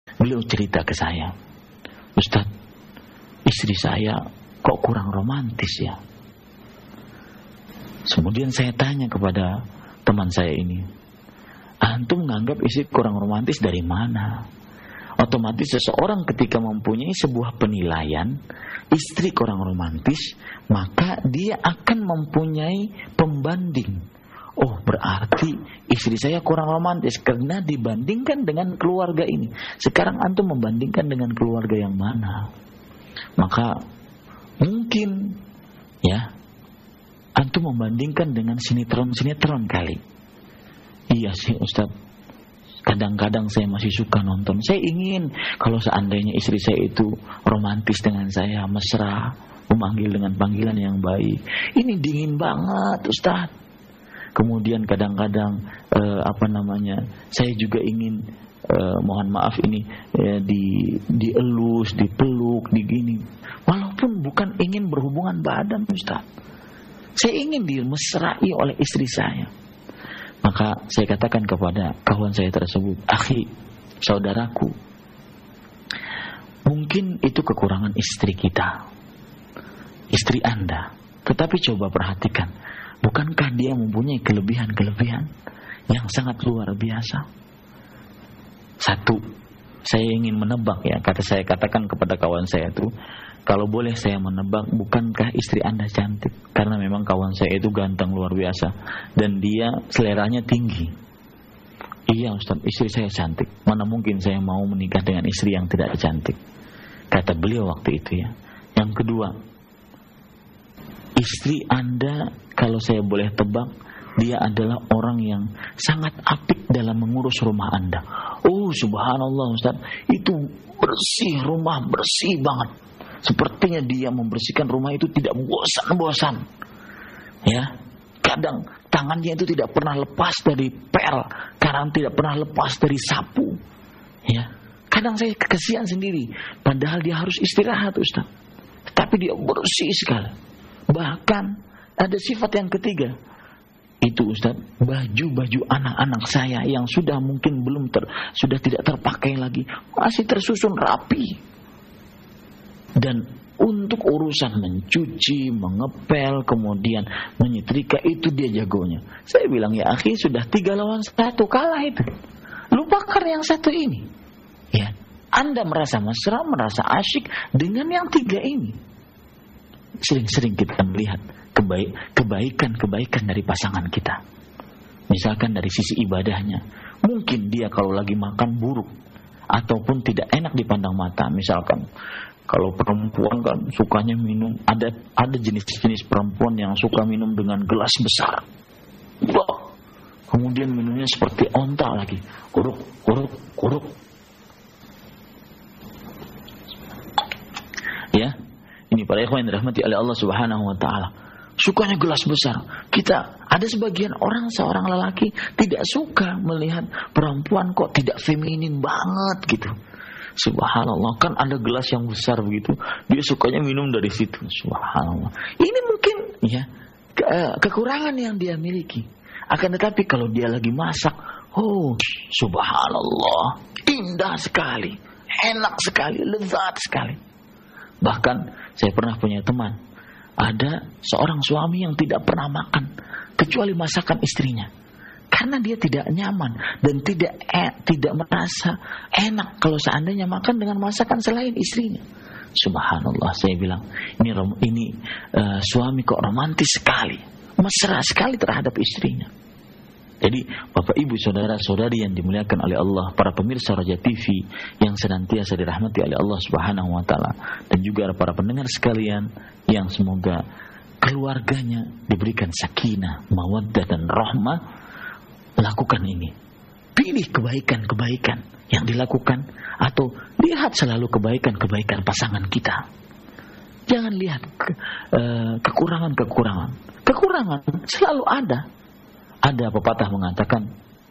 Beliau cerita ke saya, Ustaz, istri saya kok kurang romantis ya. Kemudian saya tanya kepada teman saya ini, antum menganggap istri kurang romantis dari mana? Otomatis seseorang ketika mempunyai sebuah penilaian istri kurang romantis, maka dia akan mempunyai pembanding. Oh, berarti istri saya kurang romantis karena dibandingkan dengan keluarga ini. Sekarang antum membandingkan dengan keluarga yang mana? Maka mungkin ya antum membandingkan dengan sinetron-sinetron kali. Iya sih Ustaz, kadang-kadang saya masih suka nonton. Saya ingin kalau seandainya istri saya itu romantis dengan saya, mesra, memanggil dengan panggilan yang baik. Ini dingin banget Ustaz. Kemudian kadang-kadang saya juga ingin mohon maaf ini dielus, dipeluk, digini. Walaupun bukan ingin berhubungan badan Ustaz, saya ingin dimesrai oleh istri saya. Maka saya katakan kepada kawan saya tersebut, akhi, saudaraku, mungkin itu kekurangan istri kita, istri Anda. Tetapi coba perhatikan, bukankah dia mempunyai kelebihan-kelebihan yang sangat luar biasa? Satu, saya ingin menebak ya, saya katakan kepada kawan saya itu, kalau boleh saya menebak, bukankah istri Anda cantik? Karena memang kawan saya itu ganteng luar biasa dan dia seleranya tinggi. Iya Ustaz, istri saya cantik. Mana mungkin saya mau menikah dengan istri yang tidak cantik? Kata beliau waktu itu ya. Yang kedua, istri Anda kalau saya boleh tebak, dia adalah orang yang sangat apik dalam mengurus rumah Anda. Oh subhanallah Ustaz, itu bersih, rumah bersih banget. Sepertinya dia membersihkan rumah itu tidak bosan-bosan. Ya, kadang tangannya itu tidak pernah lepas dari pel, kadang tidak pernah lepas dari sapu. Ya, kadang saya kesian sendiri, padahal dia harus istirahat Ustaz. Tapi dia bersih sekali. Bahkan ada sifat yang ketiga. Itu Ustaz, baju-baju anak-anak saya yang sudah mungkin sudah tidak terpakai lagi, masih tersusun rapi. Dan untuk urusan mencuci, mengepel, kemudian menyetrika, itu dia jagonya. Saya bilang, ya akhi, sudah 3 lawan 1, kalah itu. Lupakan yang satu ini. Ya, Anda merasa mesra, merasa asyik dengan yang 3 ini. Sering-sering kita melihat kebaikan-kebaikan dari pasangan kita. Misalkan dari sisi ibadahnya, mungkin dia kalau lagi makan buruk ataupun tidak enak dipandang mata. Misalkan kalau perempuan kan sukanya minum, ada jenis-jenis perempuan yang suka minum dengan gelas besar. Wah, kemudian minumnya seperti onta lagi, kuruk. Ya, ini para ikhwan yang dirahmati oleh Allah Subhanahu wa taala. Sukanya gelas besar. Kita ada sebagian orang, seorang lelaki tidak suka melihat perempuan kok tidak feminin banget gitu. Subhanallah, kan ada gelas yang besar begitu, dia sukanya minum dari situ. Subhanallah. Ini mungkin ya kekurangan yang dia miliki. Akan tetapi kalau dia lagi masak, oh subhanallah, indah sekali, enak sekali, lezat sekali. Bahkan saya pernah punya teman, ada seorang suami yang tidak pernah makan kecuali masakan istrinya. Karena dia tidak nyaman dan tidak merasa enak kalau seandainya makan dengan masakan selain istrinya. Subhanallah, saya bilang ini suami kok romantis sekali, mesra sekali terhadap istrinya. Jadi Bapak Ibu saudara-saudari yang dimuliakan oleh Allah, para pemirsa Raja TV yang senantiasa dirahmati oleh Allah Subhanahu wa taala, dan juga para pendengar sekalian yang semoga keluarganya diberikan sakinah, mawaddah dan rahmah, lakukan ini. Pilih kebaikan-kebaikan yang dilakukan atau lihat selalu kebaikan-kebaikan pasangan kita. Jangan lihat kekurangan-kekurangan. Kekurangan selalu ada. Ada pepatah mengatakan,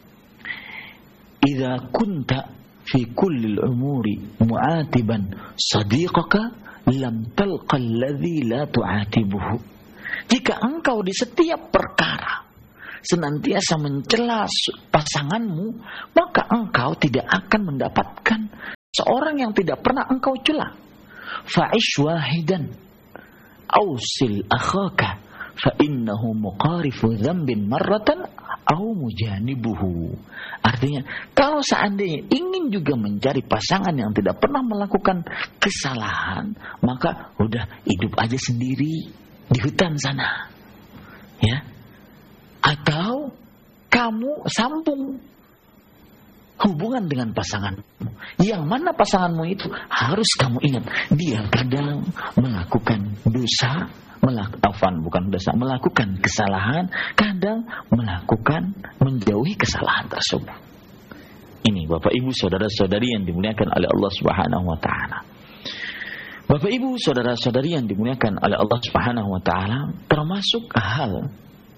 "Idza kunta fi kulli al-umuri mu'atiban sadiqaka lam talqa alladhi la tu'atibuhu." Jika engkau di setiap perkara senantiasa mencela pasanganmu, maka engkau tidak akan mendapatkan seorang yang tidak pernah engkau cela. Fa'ish wahidan ausil akhaka fa innahu muqarifu dzambin marratan au mujanibuhu. Artinya, kalau seandainya ingin juga mencari pasangan yang tidak pernah melakukan kesalahan, maka udah hidup aja sendiri di hutan sana. Ya. Atau kamu sambung hubungan dengan pasanganmu. Yang mana pasanganmu itu harus kamu ingat, dia kadang melakukan dosa, melakukan kesalahan, kadang menjauhi kesalahan tersebut. Ini Bapak Ibu saudara-saudari yang dimuliakan oleh Allah Subhanahu wa taala. Bapak Ibu saudara-saudari yang dimuliakan oleh Allah Subhanahu wa taala, termasuk hal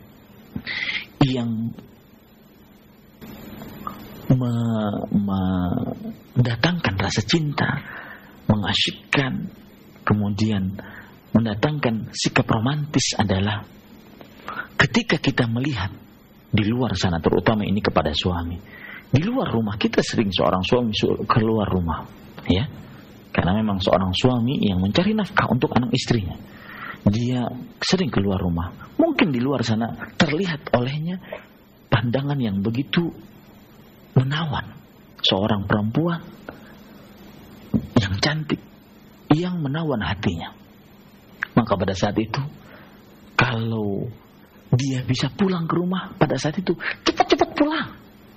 yang mendatangkan rasa cinta, mengasyikkan, kemudian mendatangkan sikap romantis adalah ketika kita melihat di luar sana, terutama ini kepada suami. Di luar rumah kita sering seorang suami keluar rumah, ya, karena memang seorang suami yang mencari nafkah untuk anak istrinya, dia sering keluar rumah. Mungkin di luar sana terlihat olehnya pandangan yang begitu menawan, seorang perempuan yang cantik, yang menawan hatinya. Maka pada saat itu, kalau dia bisa pulang ke rumah pada saat itu, cepat-cepat pulang.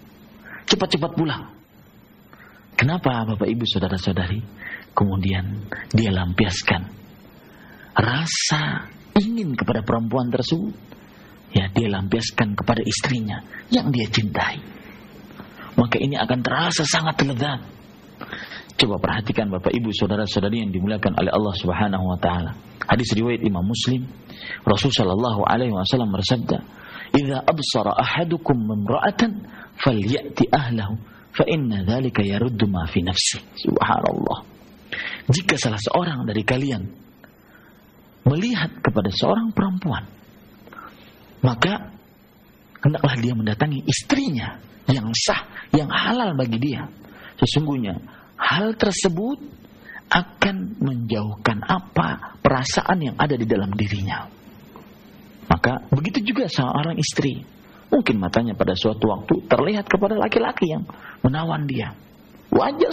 Kenapa Bapak Ibu saudara-saudari? Kemudian dia lampiaskan rasa ingin kepada perempuan tersebut. Ya, dia lampiaskan kepada istrinya yang dia cintai. Maka ini akan terasa sangat lezat. Coba perhatikan Bapak Ibu saudara-saudari yang dimuliakan oleh Allah Subhanahu wa taala. Hadis riwayat Imam Muslim, Rasul sallallahu alaihi wasallam bersabda, "Idza absara ahadukum imra'atan falyati ahlahu fa inna dzalika yaruddu ma fi nafsi." Subhanallah. Jika salah seorang dari kalian melihat kepada seorang perempuan, maka hendaklah dia mendatangi istrinya yang sah, yang halal bagi dia. Sesungguhnya hal tersebut akan menjauhkan perasaan yang ada di dalam dirinya. Maka begitu juga seorang istri. Mungkin matanya pada suatu waktu terlihat kepada laki-laki yang menawan dia. Wajar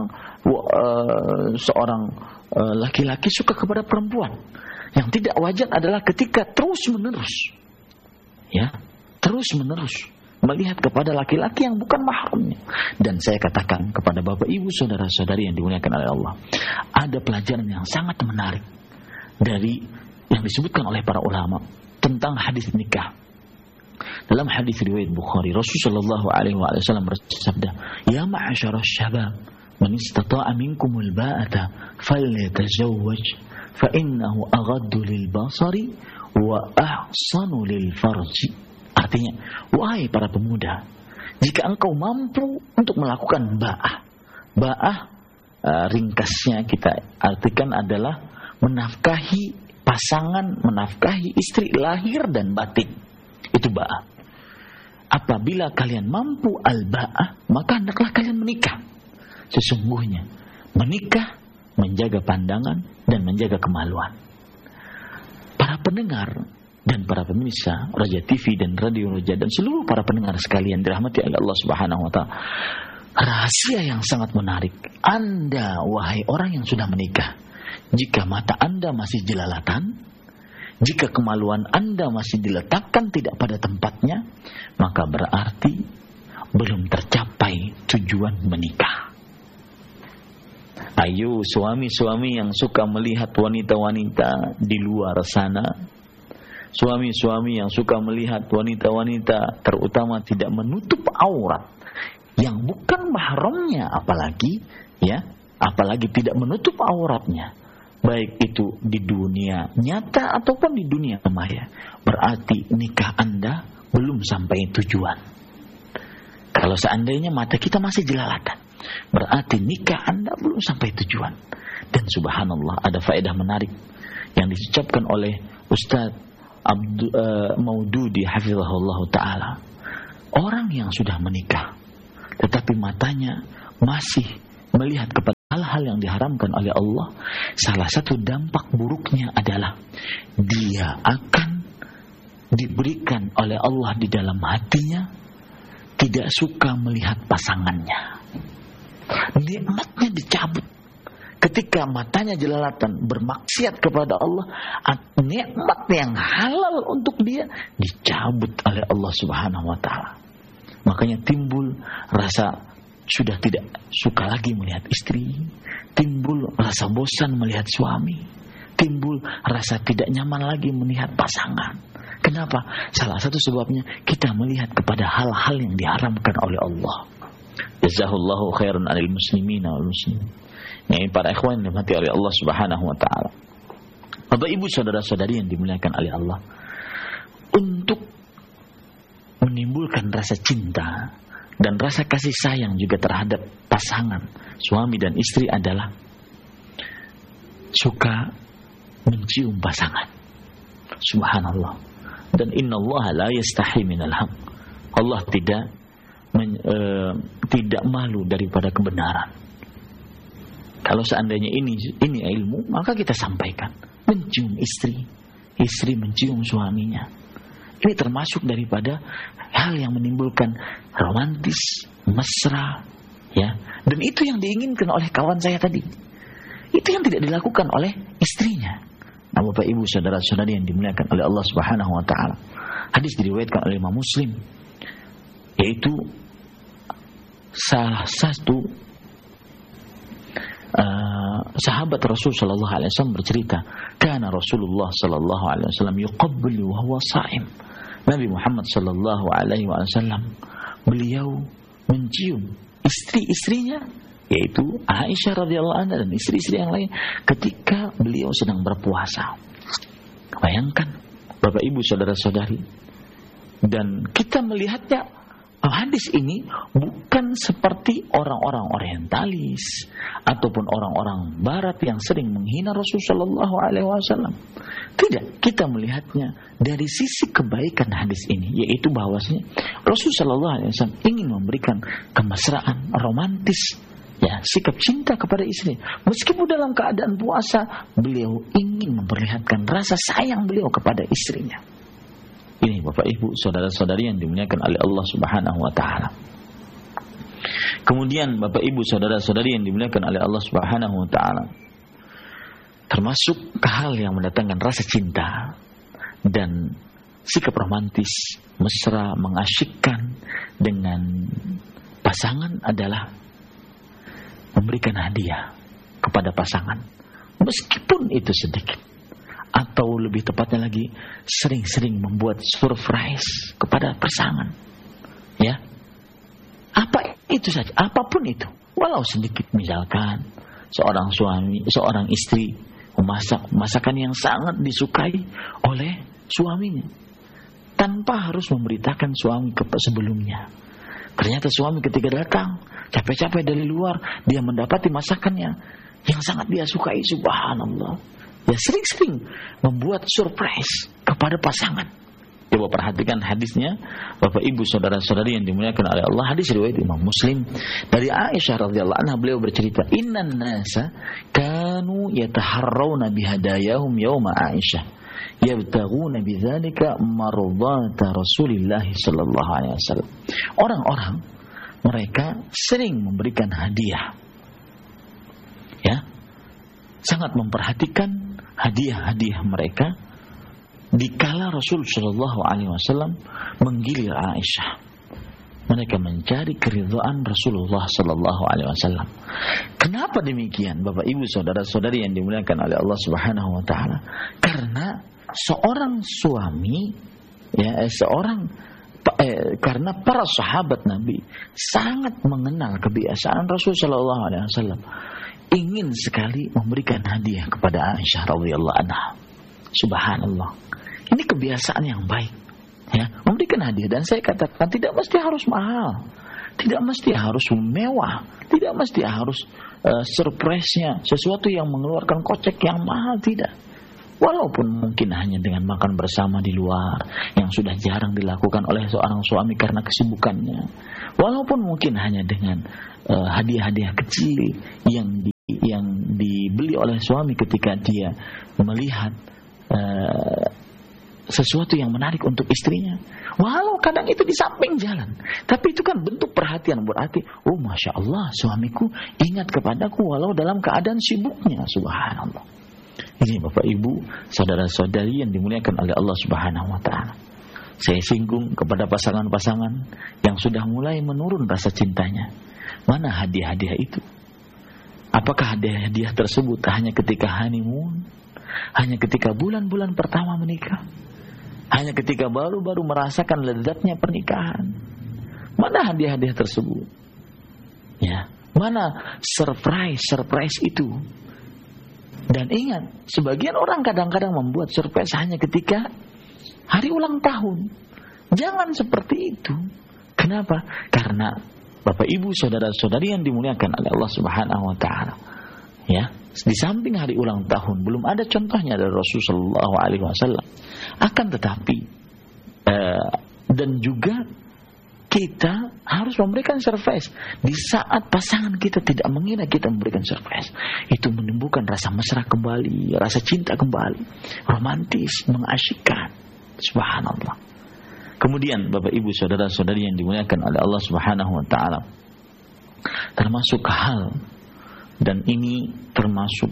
seorang laki-laki suka kepada perempuan. Yang tidak wajar adalah ketika terus-menerus melihat kepada laki-laki yang bukan mahramnya. Dan saya katakan kepada Bapak Ibu saudara-saudari yang dimuliakan oleh Allah, ada pelajaran yang sangat menarik dari yang disebutkan oleh para ulama tentang hadis nikah. Dalam hadis riwayat Bukhari, Rasulullah sallallahu alaihi wasallam bersabda, "Ya ma'asyaras syabab, man istata'a minkumul ba'ata falyatazawwaj, fa innahu aghaddu lil basari wa ahsanu lil farji." Artinya, wahai para pemuda, jika engkau mampu untuk melakukan ba'ah, ringkasnya kita artikan adalah menafkahi pasangan, menafkahi istri lahir dan batin. Itu ba'ah. Apabila kalian mampu al-ba'ah, maka hendaklah kalian menikah. Sesungguhnya menikah menjaga pandangan dan menjaga kemaluan. Para pendengar dan para pemirsa Raja TV dan Radio Raja dan seluruh para pendengar sekalian dirahmati oleh Allah Subhanahu wa taala, rahasia yang sangat menarik. Anda wahai orang yang sudah menikah, jika mata Anda masih jelalatan, jika kemaluan Anda masih diletakkan tidak pada tempatnya, maka berarti belum tercapai tujuan menikah. Ayo suami-suami yang suka melihat wanita-wanita di luar sana, suami-suami yang suka melihat wanita-wanita terutama tidak menutup aurat yang bukan mahramnya, apalagi tidak menutup auratnya, baik itu di dunia nyata ataupun di dunia maya, berarti nikah Anda belum sampai tujuan. Kalau seandainya mata kita masih jelalatan, berarti nikah Anda belum sampai tujuan. Dan subhanallah, ada faedah menarik yang diucapkan oleh Ustaz Maududi hafizahullah ta'ala. Orang yang sudah menikah tetapi matanya masih melihat kepada hal-hal yang diharamkan oleh Allah, salah satu dampak buruknya adalah dia akan diberikan oleh Allah di dalam hatinya tidak suka melihat pasangannya. Nikmatnya dicabut. Ketika matanya jelalatan bermaksiat kepada Allah, nikmat yang halal untuk dia dicabut oleh Allah Subhanahu wa taala. Makanya timbul rasa sudah tidak suka lagi melihat istri, timbul rasa bosan melihat suami, timbul rasa tidak nyaman lagi melihat pasangan. Kenapa? Salah satu sebabnya kita melihat kepada hal-hal yang diharamkan oleh Allah. Jazahullahu khairan 'alal muslimina wal muslimin. Ini para ikhwan yang dimati oleh Allah Subhanahu wa taala. Bapak Ibu saudara-saudari yang dimuliakan oleh Allah, untuk menimbulkan rasa cinta dan rasa kasih sayang juga terhadap pasangan suami dan istri adalah suka mencium pasangan. Subhanallah. Dan innallaha la yastahi minal haq. Allah tidak malu daripada kebenaran. Kalau seandainya ini ilmu, maka kita sampaikan. Mencium istri, istri mencium suaminya. Ini termasuk daripada hal yang menimbulkan romantis, mesra, ya. Dan itu yang diinginkan oleh kawan saya tadi. Itu yang tidak dilakukan oleh istrinya. Nah, Bapak Ibu saudara-saudari yang dimuliakan oleh Allah Subhanahu wa taala. Hadis diriwayatkan oleh Imam Muslim, yaitu salah satu sahabat Rasul sallallahu alaihi wasallam bercerita, "Kana Rasulullah sallallahu alaihi wasallam yuqabbilu wa huwa sha'im." Nabi Muhammad sallallahu alaihi wasallam beliau mencium istri-istrinya, yaitu Aisyah radhiyallahu anha dan istri-istri yang lain ketika beliau sedang berpuasa. Bayangkan Bapak Ibu saudara-saudari, dan kita melihatnya hadis ini bukan seperti orang-orang orientalis ataupun orang-orang barat yang sering menghina Rasul sallallahu alaihi wasallam. Tidak, kita melihatnya dari sisi kebaikan hadis ini, yaitu bahwasanya Rasul sallallahu alaihi wasallam ingin memberikan kemesraan, romantis, ya, sikap cinta kepada istri. Meskipun dalam keadaan puasa, beliau ingin memperlihatkan rasa sayang beliau kepada istrinya. Ini Bapak Ibu saudara-saudari yang dimuliakan oleh Allah Subhanahu wa taala. Kemudian Bapak Ibu saudara-saudari yang dimuliakan oleh Allah Subhanahu wa taala, termasuk hal yang mendatangkan rasa cinta dan sikap romantis, mesra, mengasyikkan dengan pasangan adalah memberikan hadiah kepada pasangan, meskipun itu sedikit, atau lebih tepatnya lagi sering-sering membuat surprise kepada pasangan. Ya, apa itu saja, apapun itu, walau sedikit, misalkan seorang suami, seorang istri memasak masakan yang sangat disukai oleh suaminya, tanpa harus memberitakan suami sebelumnya. Ternyata suami ketika datang capek-capek dari luar, dia mendapati masakannya yang sangat dia sukai, subhanallah. Ya, sering-sering membuat surprise kepada pasangan. Coba perhatikan hadisnya, Bapak Ibu saudara-saudari yang dimuliakan oleh Allah. Hadis riwayat Imam Muslim dari Aisyah radhiyallahu anha, beliau bercerita, "Innan nasa kanu yataharrawna bihadayahum yauma Aisyah, yabtaghuna bidzalika mardata Rasulillah sallallahu alaihi wasallam." Orang-orang mereka sering memberikan hadiah. Ya. Sangat memperhatikan hadiah-hadiah mereka dikala Rasul sallallahu alaihi wasallam menggilir Aisyah. Mereka mencari keridhaan Rasulullah sallallahu alaihi wasallam. Kenapa demikian, Bapak Ibu saudara-saudari yang dimuliakan oleh Allah Subhanahu wa taala? Karena seorang suami, ya, karena para sahabat Nabi sangat mengenal kebiasaan Rasul sallallahu alaihi wasallam, ingin sekali memberikan hadiah kepada Aisyah radhiyallahu anha. Subhanallah. Ini kebiasaan yang baik, ya, memberikan hadiah. Dan saya katakan tidak mesti harus mahal, tidak mesti harus mewah, tidak mesti harus surprise-nya sesuatu yang mengeluarkan kocek yang mahal, tidak. Walaupun mungkin hanya dengan makan bersama di luar yang sudah jarang dilakukan oleh seorang suami karena kesibukannya. Walaupun mungkin hanya dengan hadiah-hadiah kecil yang dimiliki oleh suami ketika dia melihat sesuatu yang menarik untuk istrinya, walau kadang itu di samping jalan, tapi itu kan bentuk perhatian, berarti oh Masya Allah, suamiku ingat kepadaku walau dalam keadaan sibuknya. Subhanallah. Ini Bapak Ibu, saudara-saudari yang dimuliakan oleh Allah Subhanahu wa ta'ala. Saya singgung kepada pasangan-pasangan yang sudah mulai menurun rasa cintanya. Mana hadiah-hadiah itu? Apakah hadiah-hadiah tersebut hanya ketika honeymoon? Hanya ketika bulan-bulan pertama menikah? Hanya ketika baru-baru merasakan lezatnya pernikahan? Mana hadiah-hadiah tersebut? Ya, mana surprise itu? Dan ingat, sebagian orang kadang-kadang membuat surprise hanya ketika hari ulang tahun. Jangan seperti itu. Kenapa? Karena Bapak Ibu saudara-saudari yang dimuliakan oleh Allah Subhanahu wa taala, ya, di samping hari ulang tahun belum ada contohnya dari Rasulullah SAW. Akan tetapi dan juga kita harus memberikan surprise di saat pasangan kita tidak mengira kita memberikan surprise. Itu menimbulkan rasa mesra kembali, rasa cinta kembali, romantis, mengasyikkan. Subhanallah. Kemudian Bapak Ibu saudara-saudari yang dimuliakan oleh Allah Subhanahu wa taala, termasuk hal, dan ini termasuk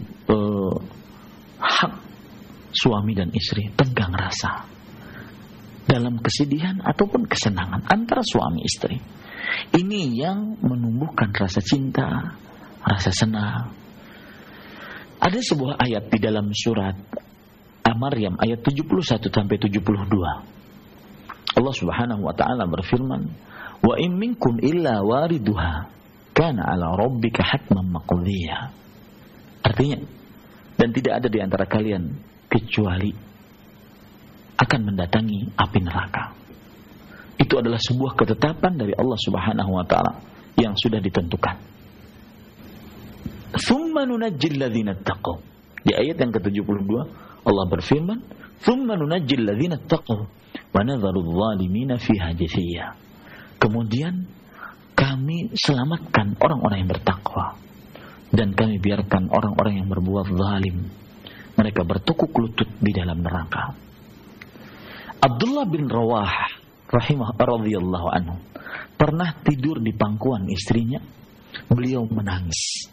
hak suami dan istri, tenggang rasa dalam kesedihan ataupun kesenangan antara suami istri. Ini yang menumbuhkan rasa cinta, rasa senang. Ada sebuah ayat di dalam surat Maryam ayat 71 sampai 72. Allah Subhanahu wa taala berfirman, "Wa in minkum illa wariduha kana 'ala rabbika hatman maqdiya." Artinya, dan tidak ada di antara kalian kecuali akan mendatangi api neraka. Itu adalah sebuah ketetapan dari Allah Subhanahu wa taala yang sudah ditentukan. Tsumma nunajjil ladzina taqaw. Di ayat yang ke-72 Allah berfirman, "Tsumma nunajjil ladzina taqaw wa nadharu adh-dhalimina fiha jathiyya." Kemudian kami selamatkan orang-orang yang bertakwa dan kami biarkan orang-orang yang berbuat zalim mereka bertekuk lutut di dalam neraka. Abdullah bin Rawah radhiyallahu anhu pernah tidur di pangkuan istrinya. Beliau menangis.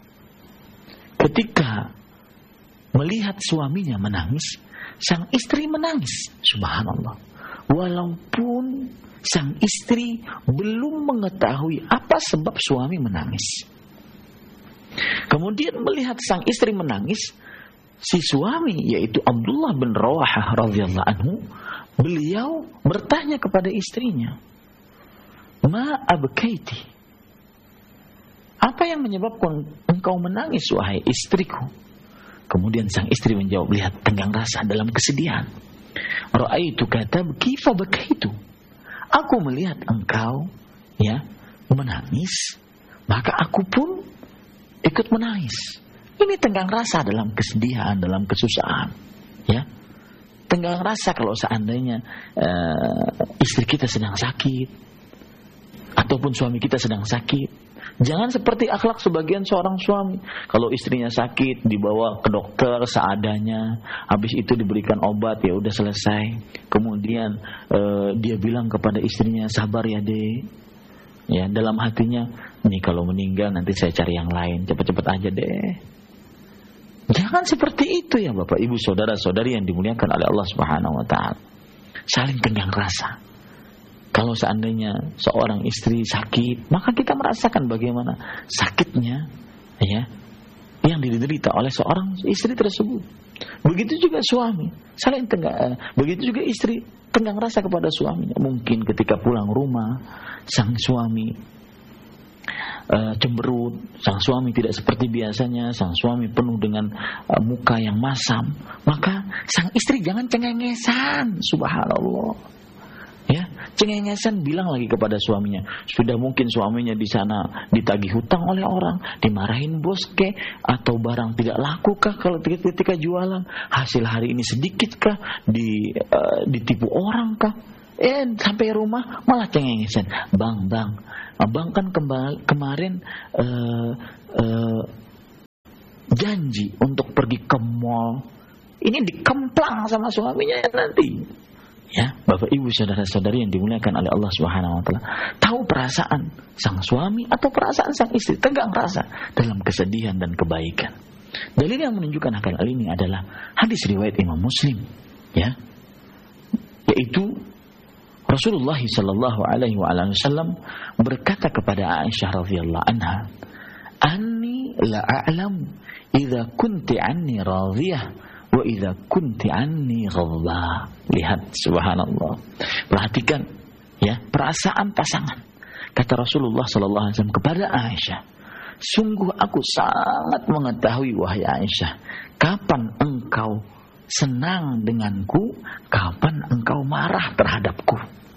Ketika melihat suaminya menangis, sang istri menangis. Subhanallah. Walaupun sang istri belum mengetahui apa sebab suami menangis. Kemudian melihat sang istri menangis, si suami yaitu Abdullah bin Rawah radhiyallahu anhu, beliau bertanya kepada istrinya, "Ma abkaiti?" Apa yang menyebabkan engkau menangis wahai istriku? Kemudian sang istri menjawab, lihat tenggang rasa dalam kesedihan. "Ra'aituka tabki fa bakaitu." Aku melihat engkau ya menangis, maka aku pun ikut menangis. Ini tenggang rasa dalam kesedihan, dalam kesusahan, ya. Tenggang rasa kalau seandainya istri kita sedang sakit ataupun suami kita sedang sakit. Jangan seperti akhlak sebagian seorang suami. Kalau istrinya sakit, dibawa ke dokter seadanya, habis itu diberikan obat, ya udah selesai. Kemudian dia bilang kepada istrinya, "Sabar ya, Dek." Ya, dalam hatinya, "Nih kalau meninggal nanti saya cari yang lain, cepat-cepat aja deh." Jangan seperti itu ya Bapak, Ibu, saudara-saudari yang dimuliakan oleh Allah Subhanahu wa taala. Saling tenggang rasa. Kalau seandainya seorang istri sakit, maka kita merasakan bagaimana sakitnya ya yang diderita oleh seorang istri tersebut. Begitu juga suami, saling begitu juga istri tenggang rasa kepada suaminya. Mungkin ketika pulang rumah, sang suami cemberut, sang suami tidak seperti biasanya, sang suami penuh dengan muka yang masam, maka sang istri jangan cengengesan. Subhanallah. Ya, cengengesan bilang lagi kepada suaminya. Sudah mungkin suaminya di sana ditagih hutang oleh orang, dimarahin bos ke, atau barang tidak laku kah kalau ketika jualan, hasil hari ini sedikit kah, ditipu orang kah? Sampai rumah malah cengengesan. Bang kan kemarin janji untuk pergi ke mall, ini dikemplang sama suaminya nanti. Ya, Bapak Ibu saudara-saudari yang dimuliakan oleh Allah Subhanahu wa taala, tahu perasaan sang suami atau perasaan sang istri, tegang rasa dalam kesedihan dan kebaikan. Dalil yang menunjukkan akan hal ini adalah hadis riwayat Imam Muslim, ya. Yaitu Rasulullah sallallahu alaihi wasallam berkata kepada Aisyah radhiyallahu anha, "Anni la a'lam idza kunti anni radhiyah wa idza kunti anni ghadba." Lihat, subhanallah. Perhatikan ya, perasaan pasangan. Kata Rasulullah sallallahu alaihi wasallam kepada Aisyah, "Sungguh aku sangat mengetahui wahai Aisyah, kapan engkau senang denganku, kapan engkau marah terhadapku."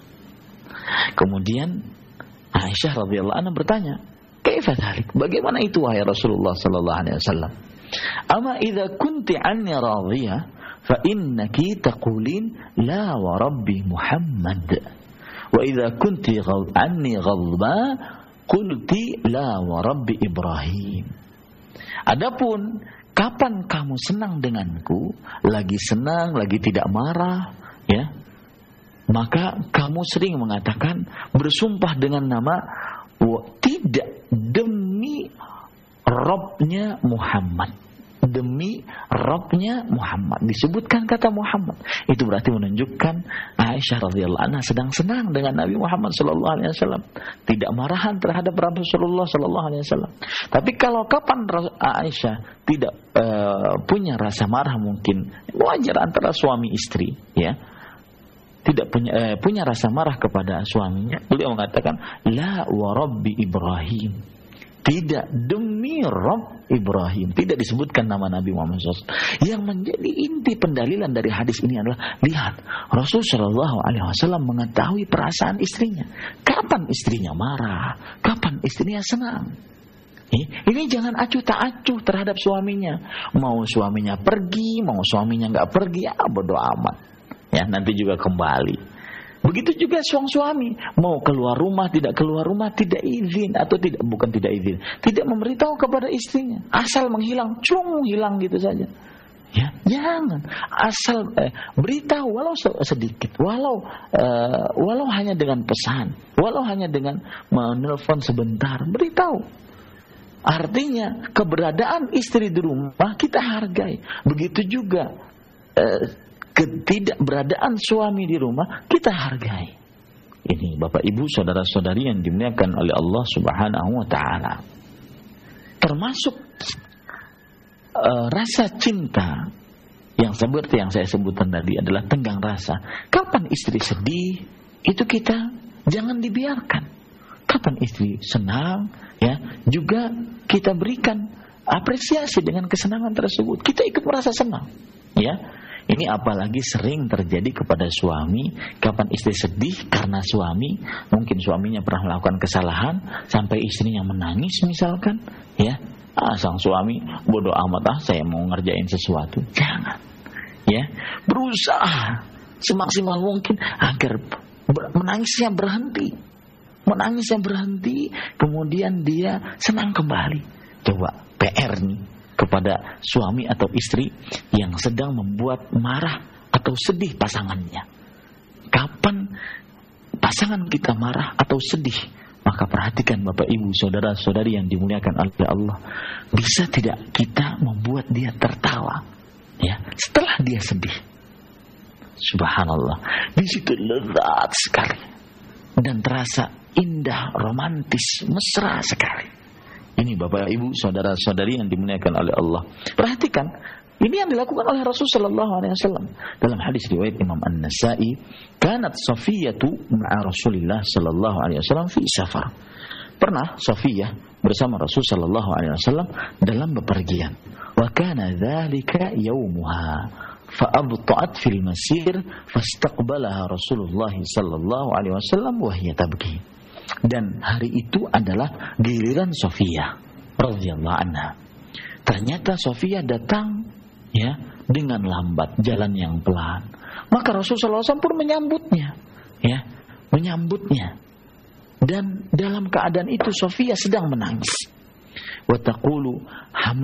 Kemudian Aisyah radhiyallahu anha bertanya, "Kaifa dzalik? Bagaimana itu wahai Rasulullah sallallahu alaihi wasallam? Ama idza kunti anni radhiyah fa innaki taqulin la wa rabbi Muhammad. Wa idza kunti anni ghadba qulti la wa rabbi Ibrahim." Adapun kapan kamu senang denganku, lagi senang, lagi tidak marah, ya, maka kamu sering mengatakan, bersumpah dengan nama tidak, demi Rabbnya Muhammad, demi Rabbnya Muhammad. Disebutkan kata Muhammad. Itu berarti menunjukkan Aisyah radhiyallahu anha sedang senang dengan Nabi Muhammad sallallahu alaihi wasallam, tidak marahan terhadap Rasulullah sallallahu alaihi wasallam. Tapi kalau kapan Aisyah tidak punya rasa marah, mungkin wajar antara suami istri, ya, tidak punya rasa marah kepada suaminya, beliau mengatakan la wa rabbi Ibrahim, tidak, demi Rabb Ibrahim. Tidak disebutkan nama Nabi Muhammad SAW. Yang menjadi inti pendalilan dari hadis ini adalah, lihat, Rasul Shallallahu Alaihi Wasallam mengetahui perasaan istrinya. Kapan istrinya marah, kapan istrinya senang. Ini jangan acuh tak acuh terhadap suaminya. Mau suaminya pergi, mau suaminya nggak pergi, ya bodo amat. Ya, nanti juga kembali. Begitu juga suami, mau keluar rumah, tidak keluar rumah, tidak izin atau bukan tidak izin, tidak memberitahu kepada istrinya, asal menghilang, hilang gitu saja. Ya, jangan asal beritahu walau sedikit, walau hanya dengan pesan, walau hanya dengan menelpon sebentar, beritahu. Artinya keberadaan istri di rumah kita hargai. Begitu juga ketidakberadaan suami di rumah kita hargai. Ini Bapak Ibu saudara-saudari yang dimuliakan oleh Allah Subhanahu wa taala. Termasuk rasa cinta yang seperti yang saya sebutkan tadi adalah tenggang rasa. Kapan istri sedih, itu kita jangan dibiarkan. Kapan istri senang, ya, juga kita berikan apresiasi dengan kesenangan tersebut. Kita ikut merasa senang, ya. Ini apalagi sering terjadi kepada suami. Kapan istri sedih karena suami, mungkin suaminya pernah melakukan kesalahan sampai istrinya menangis misalkan, ya, sang suami bodoh amat, saya mau ngerjain sesuatu. Jangan, ya, berusaha semaksimal mungkin agar menangisnya berhenti, kemudian dia senang kembali. Coba PR nih kepada suami atau istri yang sedang membuat marah atau sedih pasangannya. Kapan pasangan kita marah atau sedih, maka perhatikan Bapak Ibu saudara-saudari yang dimuliakan oleh Allah, bisa tidak kita membuat dia tertawa, ya, setelah dia sedih. Subhanallah, di situ lezat sekali dan terasa indah, romantis, mesra sekali. Ini Bapak Ibu saudara-saudari yang dimuliakan oleh Allah. Perhatikan, ini yang dilakukan oleh Rasul sallallahu alaihi wasallam. Dalam hadis riwayat Imam An-Nasa'i, "Kanat Safiyatu ma'a Rasulillah sallallahu alaihi wasallam fi safar." Pernah Safiyah bersama Rasul sallallahu alaihi wasallam dalam bepergian. Wa kana dzalika yaumuha fa abta'at fil masir fastaqbalaha Rasulullah sallallahu alaihi wasallam wa hiya tabki. Dan hari itu adalah giliran Safiyah radhiyallahu anha. Ternyata Safiyah datang, ya, dengan lambat, jalan yang pelan. Maka Rasulullah SAW pun menyambutnya, ya, menyambutnya. Dan dalam keadaan itu Safiyah sedang menangis. Wa taqulu hamal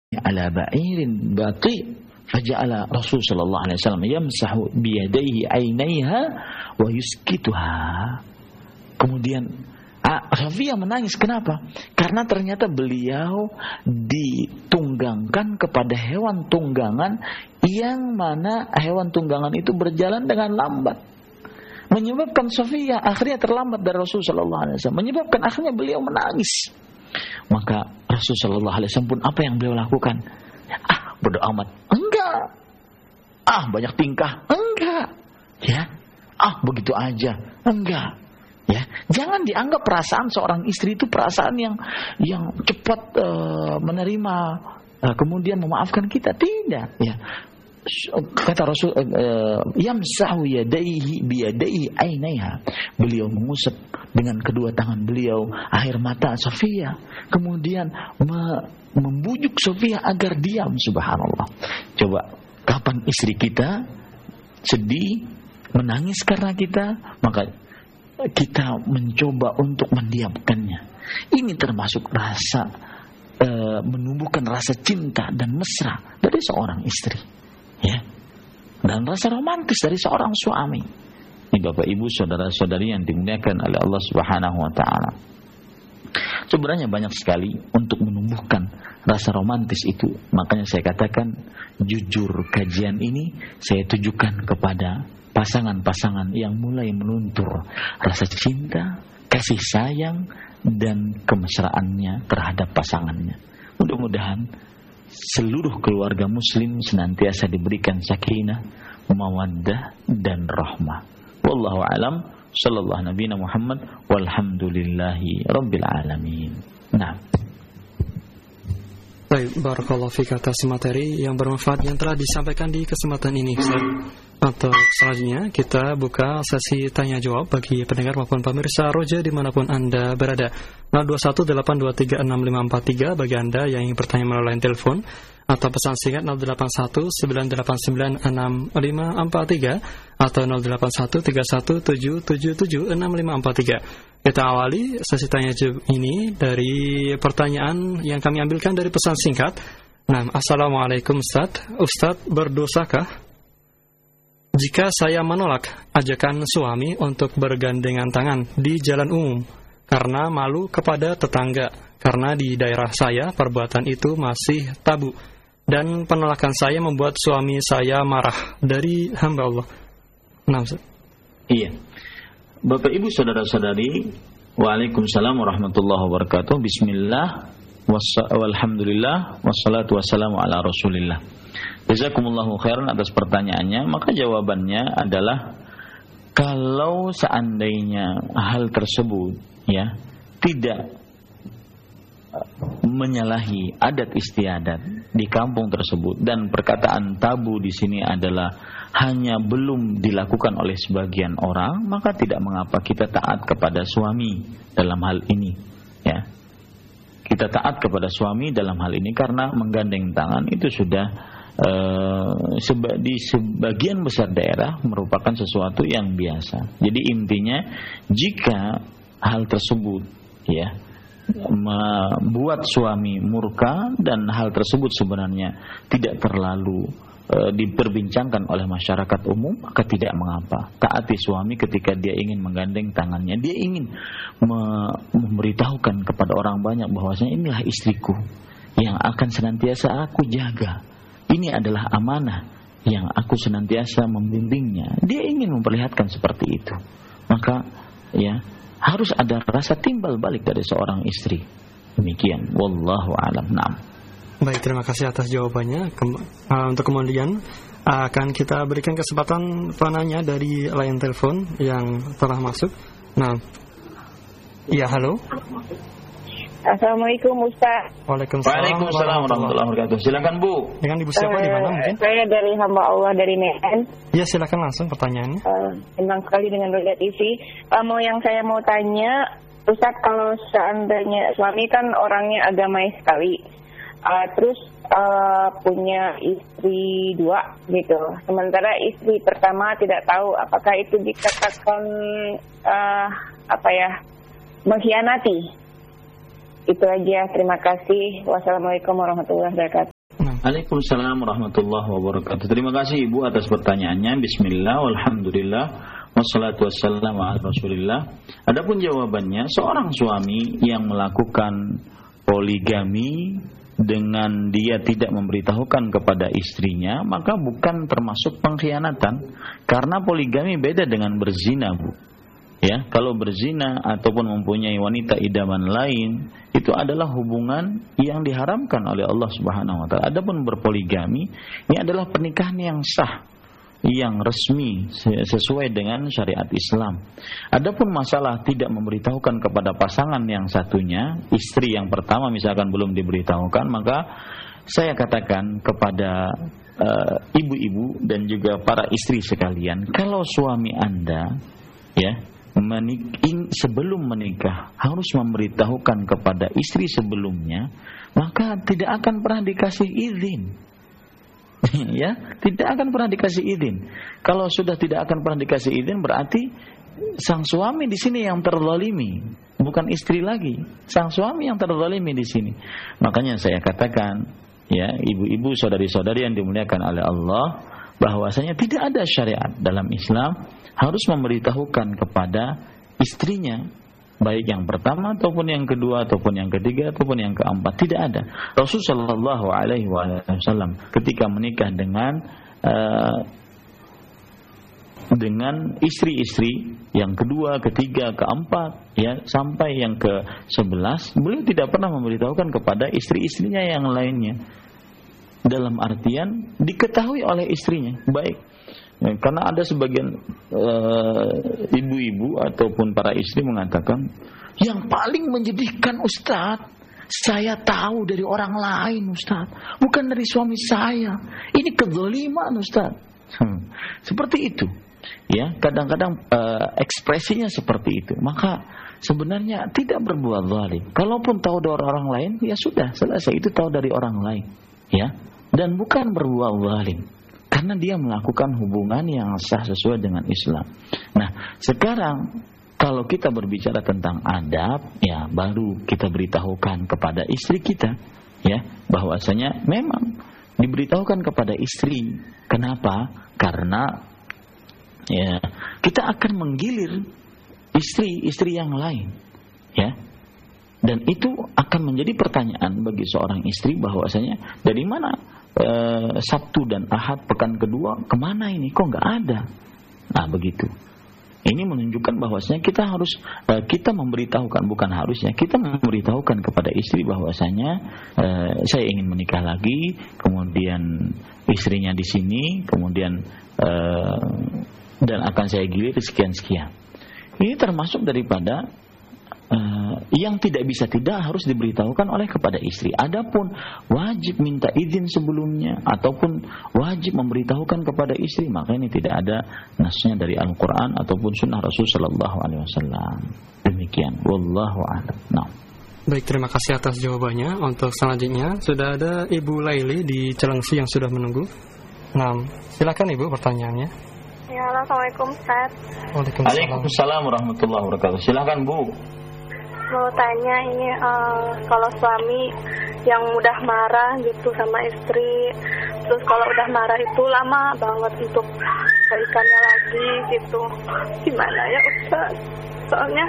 ala ba'irin bati faja'ala Rasul sallallahu alaihi wasallam yamsahu biyadayhi 'ainaiha wa yuskituha. Kemudian Sofia menangis. Kenapa? Karena ternyata beliau ditunggangkan kepada hewan tunggangan yang mana hewan tunggangan itu berjalan dengan lambat, menyebabkan Sofia akhirnya terlambat dari Rasul sallallahu alaihi wasallam, menyebabkan akhirnya beliau menangis. Maka Rasul sallallahu alaihi wasallam pun apa yang beliau lakukan? Bodo amat. Enggak. Banyak tingkah. Enggak. Ya. Begitu aja. Enggak. Ya, jangan dianggap perasaan seorang istri itu perasaan yang cepat menerima kemudian memaafkan kita. Tidak, ya. Kata Rasul yamsahu yadaihi biyadaihi ainaiha. Beliau mengusap dengan kedua tangan beliau air mata Sofia, kemudian membujuk Sofia agar diam. Subhanallah. Coba, kapan istri kita sedih, menangis karena kita, maka kita mencoba untuk mendiamkannya. Ini termasuk rasa menumbuhkan rasa cinta dan mesra dari seorang istri, ya, dan rasa romantis dari seorang suami. Ini Bapak Ibu, saudara-saudari yang dimuliakan oleh Allah Subhanahu wa taala. Sebenarnya banyak sekali untuk menumbuhkan rasa romantis itu. Makanya saya katakan, jujur kajian ini saya tujukan kepada pasangan-pasangan yang mulai meluntur rasa cinta, kasih sayang, dan kemesraannya terhadap pasangannya. Mudah-mudahan seluruh keluarga muslim senantiasa diberikan sakinah, mawaddah, dan rahmah. Wallahu a'lam. Sallallahu nabiyana Muhammad walhamdulillahi rabbil alamin. Nah, baik, barakallahu fik atas materi yang bermanfaat yang telah disampaikan di kesempatan ini. Untuk selanjutnya kita buka sesi tanya jawab bagi pendengar maupun pemirsa Roja dimanapun Anda berada. 0212236543 bagi Anda yang ingin bertanya melalui telepon, atau pesan singkat 0819816543 atau 081317776543. Kita awali sesi tanya jawab ini dari pertanyaan yang kami ambilkan dari pesan singkat. Nah, Assalamualaikum Ustaz, berdosakah jika saya menolak ajakan suami untuk bergandengan tangan di jalan umum karena malu kepada tetangga, karena di daerah saya perbuatan itu masih tabu, dan penolakan saya membuat suami saya marah dari hamba Allah? Nah, Ustaz. Iya. Bapak Ibu, saudara-saudari, waalaikumsalam warahmatullahi wabarakatuh. Bismillah, walhamdulillah, wassalatu wassalamu ala rasulillah. Jazakumullahu khairan atas pertanyaannya. Maka jawabannya adalah, kalau seandainya hal tersebut, ya, tidak menyalahi adat istiadat di kampung tersebut, dan perkataan tabu di sini adalah hanya belum dilakukan oleh sebagian orang, maka tidak mengapa kita taat kepada suami dalam hal ini, ya. Kita taat kepada suami dalam hal ini karena menggandeng tangan itu sudah di sebagian besar daerah merupakan sesuatu yang biasa. Jadi intinya, jika hal tersebut, ya, membuat suami murka dan hal tersebut sebenarnya tidak terlalu diperbincangkan oleh masyarakat umum, maka tidak mengapa. Taati suami ketika dia ingin menggandeng tangannya, dia ingin memberitahukan kepada orang banyak bahwasanya inilah istriku yang akan senantiasa aku jaga. Ini adalah amanah yang aku senantiasa membimbingnya. Dia ingin memperlihatkan seperti itu. Maka, ya, harus ada rasa timbal balik dari seorang istri. Demikian. Wallahu a'lam. Naam. Baik, terima kasih atas jawabannya. Untuk kemudian akan kita berikan kesempatan penanya dari line telepon yang telah masuk. Nah, ya, halo. Assalamualaikum Ustaz. Waalaikumsalam warahmatullahi wabarakatuh. Silakan Bu. Dengan Ibu siapa, di mana mungkin? Saya dari hamba Allah dari Medan. Ya, silakan langsung pertanyaannya. Senang sekali dengan Roja TV. Saya mau tanya, Ustaz, kalau seandainya suami kan orangnya agamais sekali, terus punya istri dua gitu. Sementara istri pertama tidak tahu apakah itu dikatakan mengkhianati. Itu aja, terima kasih. Wassalamualaikum warahmatullahi wabarakatuh. Waalaikumsalam warahmatullahi wabarakatuh. Terima kasih Ibu atas pertanyaannya. Bismillah, walhamdulillah, wassalatu wassalamu ala Rasulillah. Adapun jawabannya, seorang suami yang melakukan poligami dengan dia tidak memberitahukan kepada istrinya, maka bukan termasuk pengkhianatan, karena poligami beda dengan berzina, Bu. Ya, kalau berzina ataupun mempunyai wanita idaman lain, itu adalah hubungan yang diharamkan oleh Allah Subhanahu wa taala. Adapun berpoligami, ini adalah pernikahan yang sah, yang resmi sesuai dengan syariat Islam. Adapun masalah tidak memberitahukan kepada pasangan yang satunya, istri yang pertama misalkan belum diberitahukan, maka saya katakan kepada ibu-ibu dan juga para istri sekalian, kalau suami Anda ya sebelum menikah harus memberitahukan kepada istri sebelumnya, maka tidak akan pernah dikasih izin. Ya, tidak akan pernah dikasih izin. Kalau sudah tidak akan pernah dikasih izin, berarti sang suami di sini yang terzalimi, bukan istri lagi. Sang suami yang terzalimi di sini. Makanya saya katakan, ya, ibu-ibu, saudari-saudari yang dimuliakan oleh Allah, bahwasanya tidak ada syariat dalam Islam harus memberitahukan kepada istrinya, baik yang pertama ataupun yang kedua ataupun yang ketiga ataupun yang keempat. Tidak ada. Rasulullah sallallahu alaihi wasallam ketika menikah dengan istri-istri yang kedua, ketiga, keempat, ya, sampai yang ke-11, beliau tidak pernah memberitahukan kepada istri-istrinya yang lainnya. Dalam artian diketahui oleh istrinya, baik. Ya, karena ada sebagian ibu-ibu ataupun para istri mengatakan, yang paling menyedihkan Ustaz, saya tahu dari orang lain Ustaz, bukan dari suami saya. Ini kezaliman Ustaz. Seperti itu. Ya, kadang-kadang ekspresinya seperti itu. Maka sebenarnya tidak berbuat zalim. Kalaupun tahu dari orang lain, ya sudah, selesai, itu tahu dari orang lain. Ya, dan bukan berbuat zalim, karena dia melakukan hubungan yang sah sesuai dengan Islam. Nah, sekarang kalau kita berbicara tentang adab, ya baru kita beritahukan kepada istri kita, ya, bahwasanya memang diberitahukan kepada istri. Kenapa? Karena ya kita akan menggilir istri-istri yang lain, ya. Dan itu akan menjadi pertanyaan bagi seorang istri, bahwasanya dari mana Sabtu dan Ahad pekan kedua, kemana ini, kok nggak ada. Nah begitu. Ini menunjukkan bahwasanya kita memberitahukan, bukan harusnya, kita memberitahukan kepada istri bahwasanya saya ingin menikah lagi, kemudian istrinya di sini, kemudian dan akan saya gilir sekian-sekian. Ini termasuk daripada yang tidak bisa tidak harus diberitahukan oleh kepada istri. Adapun wajib minta izin sebelumnya ataupun wajib memberitahukan kepada istri, maka ini tidak ada nasnya dari Al-Quran ataupun Sunnah Rasul Sallallahu Alaihi Wasallam. Demikian. Wallahu a'lam. Nah. Baik, terima kasih atas jawabannya. Untuk selanjutnya sudah ada Ibu Laili di Cilengsi yang sudah menunggu. Nah, silakan Ibu pertanyaannya. Ya, Assalamualaikum Ustaz. Waalaikumsalam warahmatullahi wabarakatuh. Silakan Bu. Mau tanya ini, kalau suami yang mudah marah gitu sama istri, terus kalau udah marah itu lama banget untuk baikannya lagi gitu, gimana ya Ustaz? Soalnya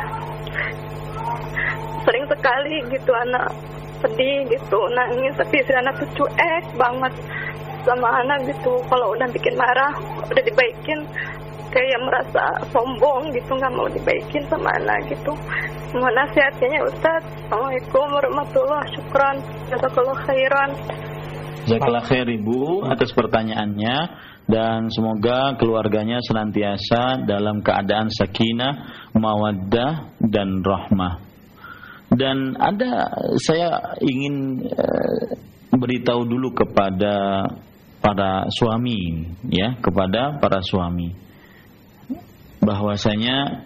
sering sekali gitu anak sedih gitu, nangis, tapi istri anak tuh cuek banget sama anak gitu. Kalau udah bikin marah, udah dibaikin, kayak merasa sombong gitu, nggak mau dibaikin sama anak gitu. Mohon nasihatnya Ustaz. Assalamualaikum warahmatullahi wabarakatuh. Syukran, jazakallahu khairan. Jazakallahu khair Ibu atas pertanyaannya, dan semoga keluarganya senantiasa dalam keadaan sakinah, mawaddah dan rahmah. Dan saya ingin beritahu dulu kepada para suami, ya, kepada para suami, bahwasanya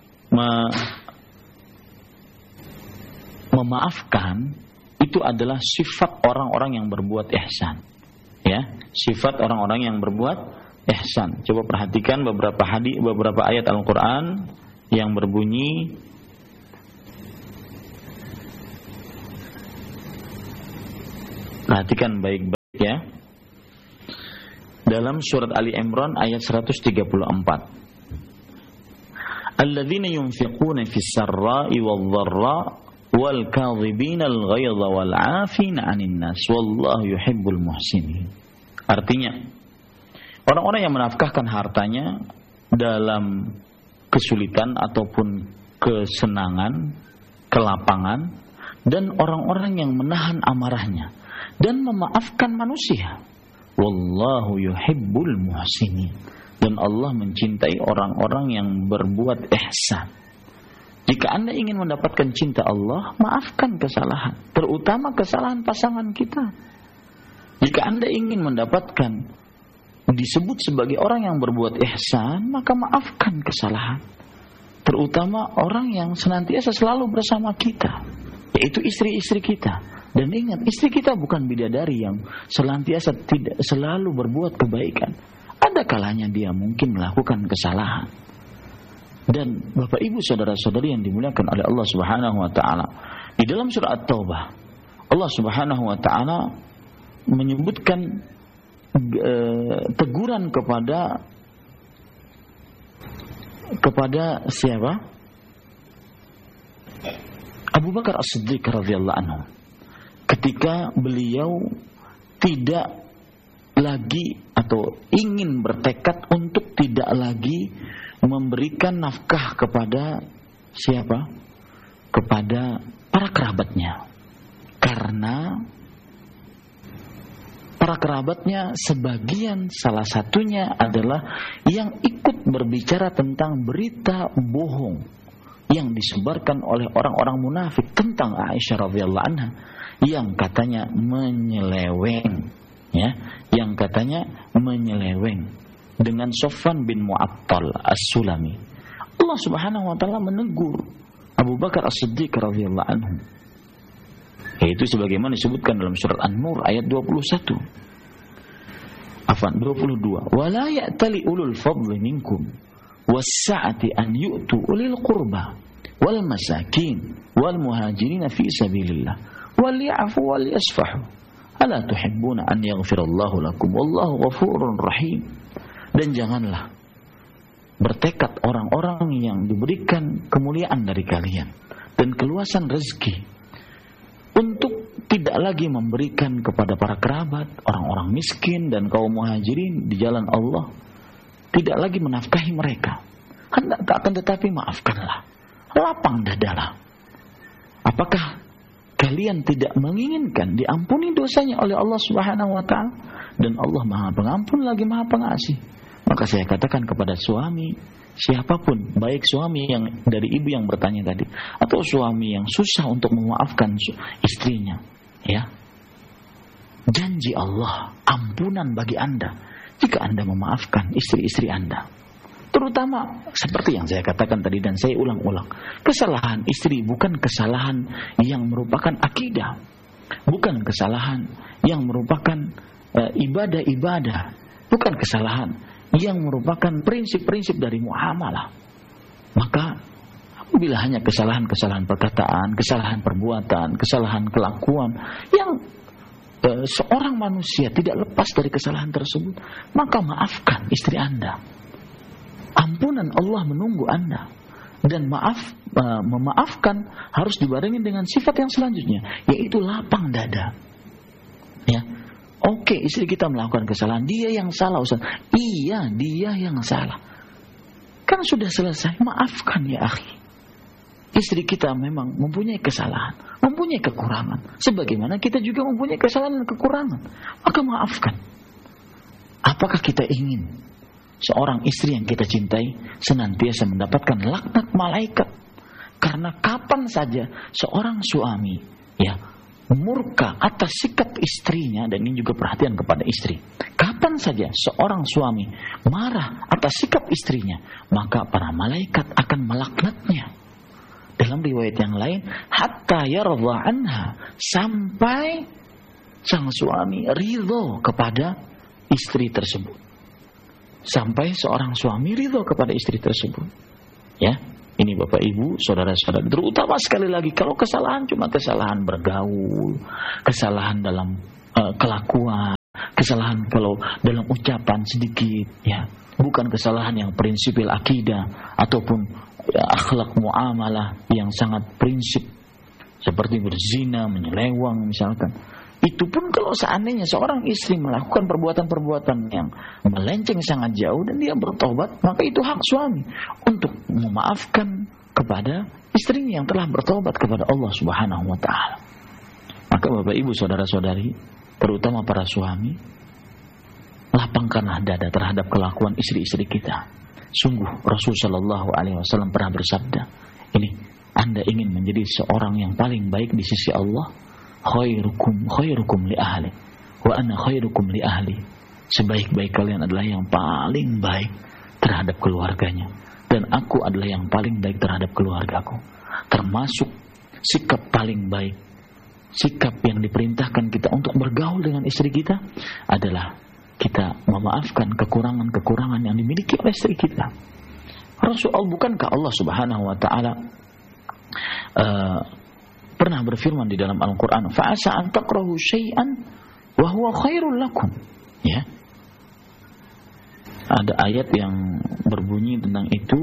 memaafkan itu adalah sifat orang-orang yang berbuat ihsan, ya, sifat orang-orang yang berbuat ihsan. Coba perhatikan beberapa ayat Al-Quran yang berbunyi, perhatikan baik-baik. ya. Dalam surat Ali Imran ayat 134. Alladzina yunfiquna fis sarra'i wadh-dharra wal kadhibina al-ghaidha wal 'afina 'anil nas wallahu yuhibbul muhsinin. Artinya, orang-orang yang menafkahkan hartanya dalam kesulitan ataupun kesenangan, kelapangan, dan orang-orang yang menahan amarahnya dan memaafkan manusia. Wallahu yuhibbul muhsinin. Dan Allah mencintai orang-orang yang berbuat ihsan. Jika Anda ingin mendapatkan cinta Allah, maafkan kesalahan, terutama kesalahan pasangan kita. Jika Anda ingin mendapatkan disebut sebagai orang yang berbuat ihsan, maka maafkan kesalahan, terutama orang yang senantiasa selalu bersama kita, yaitu istri-istri kita. Dan ingat, istri kita bukan bidadari yang senantiasa tidak selalu berbuat kebaikan. Ada kalanya dia mungkin melakukan kesalahan. Dan Bapak Ibu saudara-saudari yang dimuliakan oleh Allah Subhanahu wa taala, di dalam surah At-Taubah Allah Subhanahu wa taala menyebutkan teguran kepada siapa? Abu Bakar As-Siddiq radhiyallahu anhu, ketika beliau tidak lagi atau ingin bertekad untuk tidak lagi memberikan nafkah kepada siapa? Kepada para kerabatnya. Karena para kerabatnya sebagian, salah satunya adalah yang ikut berbicara tentang berita bohong yang disebarkan oleh orang-orang munafik tentang Aisyah radhiyallahu anha, yang katanya menyeleweng, ya, yang katanya menyeleweng dengan Sofwan bin Mu'attal As-Sulami. Allah Subhanahu wa taala menegur Abu Bakar As-Siddiq radhiyallahu anhu, yaitu sebagaimana disebutkan dalam surat An-Nur ayat 21. 22. Wala ya'tali ulul fadli minkum was-sa'ati an yu'tu ulil qurba wal masakin wal muhajirin fi sabilillah wal ya'fu wal yasfahu ala tuhibbuna an yaghfirallahu lakum wallahu ghafurur rahim. Dan janganlah bertekad orang-orang yang diberikan kemuliaan dari kalian dan keluasan rezeki untuk tidak lagi memberikan kepada para kerabat, orang-orang miskin dan kaum muhajirin di jalan Allah, tidak lagi menafkahi mereka. Akan tetapi maafkanlah, lapang dadalah. Apakah kalian tidak menginginkan diampuni dosanya oleh Allah Subhanahu wa taala? Dan Allah Maha Pengampun lagi Maha Pengasih. Maka saya katakan kepada suami, siapapun, baik suami yang dari ibu yang bertanya tadi, atau suami yang susah untuk memaafkan istrinya, ya, janji Allah ampunan bagi Anda jika Anda memaafkan istri-istri Anda. Terutama seperti yang saya katakan tadi dan saya ulang-ulang, kesalahan istri bukan kesalahan yang merupakan akidah, bukan kesalahan yang merupakan ibadah-ibadah, bukan kesalahan yang merupakan prinsip-prinsip dari muamalah. Maka apabila hanya kesalahan-kesalahan perkataan, kesalahan perbuatan, kesalahan kelakuan yang seorang manusia tidak lepas dari kesalahan tersebut, maka maafkan istri Anda. Ampunan Allah menunggu Anda. Dan memaafkan harus dibarengi dengan sifat yang selanjutnya, yaitu lapang dada. Ya. Oke, istri kita melakukan kesalahan, dia yang salah Ustaz. Iya, dia yang salah. Kan sudah selesai, maafkan ya akhi. Istri kita memang mempunyai kesalahan, mempunyai kekurangan, sebagaimana kita juga mempunyai kesalahan dan kekurangan. Maka maafkan. Apakah kita ingin seorang istri yang kita cintai senantiasa mendapatkan laknat malaikat? Karena kapan saja seorang suami, ya, murka atas sikap istrinya, dan ini juga perhatian kepada istri, kapan saja seorang suami marah atas sikap istrinya, maka para malaikat akan melaknatnya. Dalam riwayat yang lain, hatta yardha anha, sampai sang suami ridho kepada istri tersebut. Sampai seorang suami ridho kepada istri tersebut. Ya, ini Bapak Ibu, saudara-saudara, terutama sekali lagi kalau kesalahan cuma kesalahan bergaul, kesalahan dalam kelakuan, Kesalahan kalau dalam ucapan sedikit, ya, bukan kesalahan yang prinsipil akidah ataupun akhlak muamalah yang sangat prinsip seperti berzina, menyeleweng misalkan. Itu pun kalau seandainya seorang istri melakukan perbuatan-perbuatan yang melenceng sangat jauh dan dia bertobat, maka itu hak suami untuk memaafkan kepada istrinya yang telah bertobat kepada Allah Subhanahu wa taala. Maka Bapak Ibu saudara-saudari, terutama para suami, lapangkanlah dada terhadap kelakuan istri-istri kita. Sungguh Rasulullah SAW pernah bersabda, ini Anda ingin menjadi seorang yang paling baik di sisi Allah, khairukum li ahli wa ana khairukum li ahli. Sebaik-baik kalian adalah yang paling baik terhadap keluarganya, dan aku adalah yang paling baik terhadap keluargaku. Termasuk sikap paling baik, sikap yang diperintahkan kita untuk bergaul dengan istri kita adalah kita memaafkan kekurangan-kekurangan yang dimiliki oleh istri kita. Rasulullah, bukankah Allah Subhanahu wa taala pernah berfirman di dalam Al-Qur'an, "Fa'asa an takrahu syai'an wa huwa khairul lakum." Ya. Ada ayat yang berbunyi tentang itu.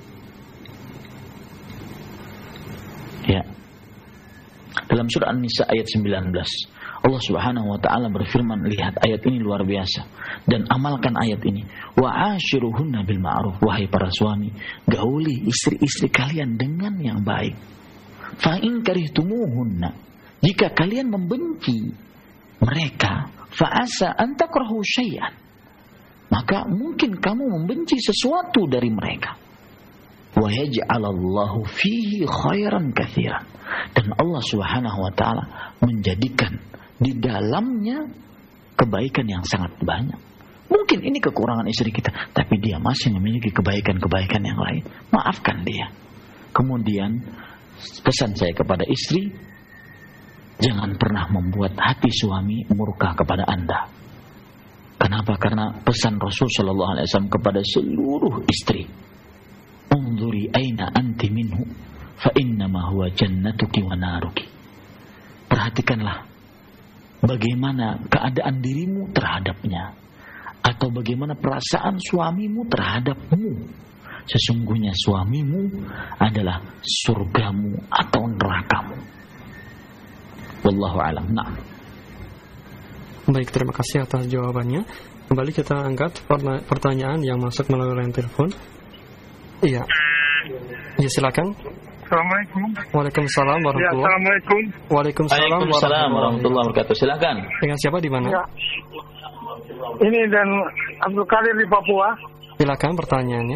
Ya. Dalam surah An-Nisa ayat 19, Allah Subhanahu wa taala berfirman, lihat ayat ini luar biasa dan amalkan ayat ini. Wa ashiruhunna bil ma'ruf, wahai para suami, gauli istri-istri kalian dengan yang baik. Fa in karihtumuhunna, jika kalian membenci mereka, fa asa an takrahu syai'an, maka mungkin kamu membenci sesuatu dari mereka. Wa yaj'alallahu fihi khairan katsiran, dan Allah Subhanahu wa taala menjadikan di dalamnya kebaikan yang sangat banyak. Mungkin ini kekurangan istri kita, tapi dia masih memiliki kebaikan-kebaikan yang lain. Maafkan dia. Kemudian pesan saya kepada istri, jangan pernah membuat hati suami murka kepada Anda. Kenapa? Karena pesan Rasul sallallahu alaihi wasallam kepada seluruh istri, unzuri aina anti minhu fa innama huwa jannatuki wa naruki. Perhatikanlah bagaimana keadaan dirimu terhadapnya, atau bagaimana perasaan suamimu terhadapmu. Sesungguhnya suamimu adalah surgamu atau nerakamu. Wallahu a'lam. Nah. Baik, terima kasih atas jawabannya. Kembali kita angkat pertanyaan yang masuk melalui line telepon. Iya. Ya, silakan. Assalamualaikum. Waalaikumsalam warahmatullahi wabarakatuh. Assalamualaikum. Waalaikumsalam warahmatullahi wabarakatuh. Silakan. Dengan siapa di mana? Ya. Ini dan Abdul Kadir di Papua. Silakan pertanyaannya.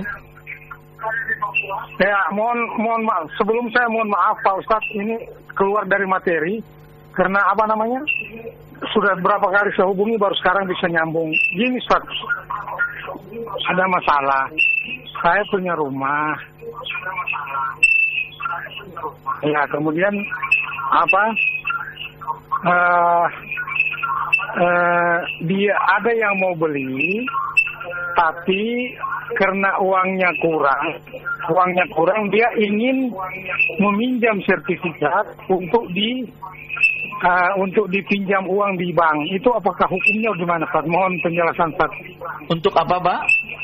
Ya, mohon maaf. Sebelum saya mohon maaf Pak Ustadz, ini keluar dari materi karena apa namanya? Sudah berapa kali saya hubungi baru sekarang bisa nyambung. Gini Ustadz, ada masalah. Saya punya rumah. Ya, kemudian apa? Dia ada yang mau beli, tapi karena uangnya kurang, dia ingin meminjam sertifikat untuk dipinjam uang di bank. Itu apakah hukumnya gimana, Pak? Mohon penjelasan, Pak. Untuk apa, Pak?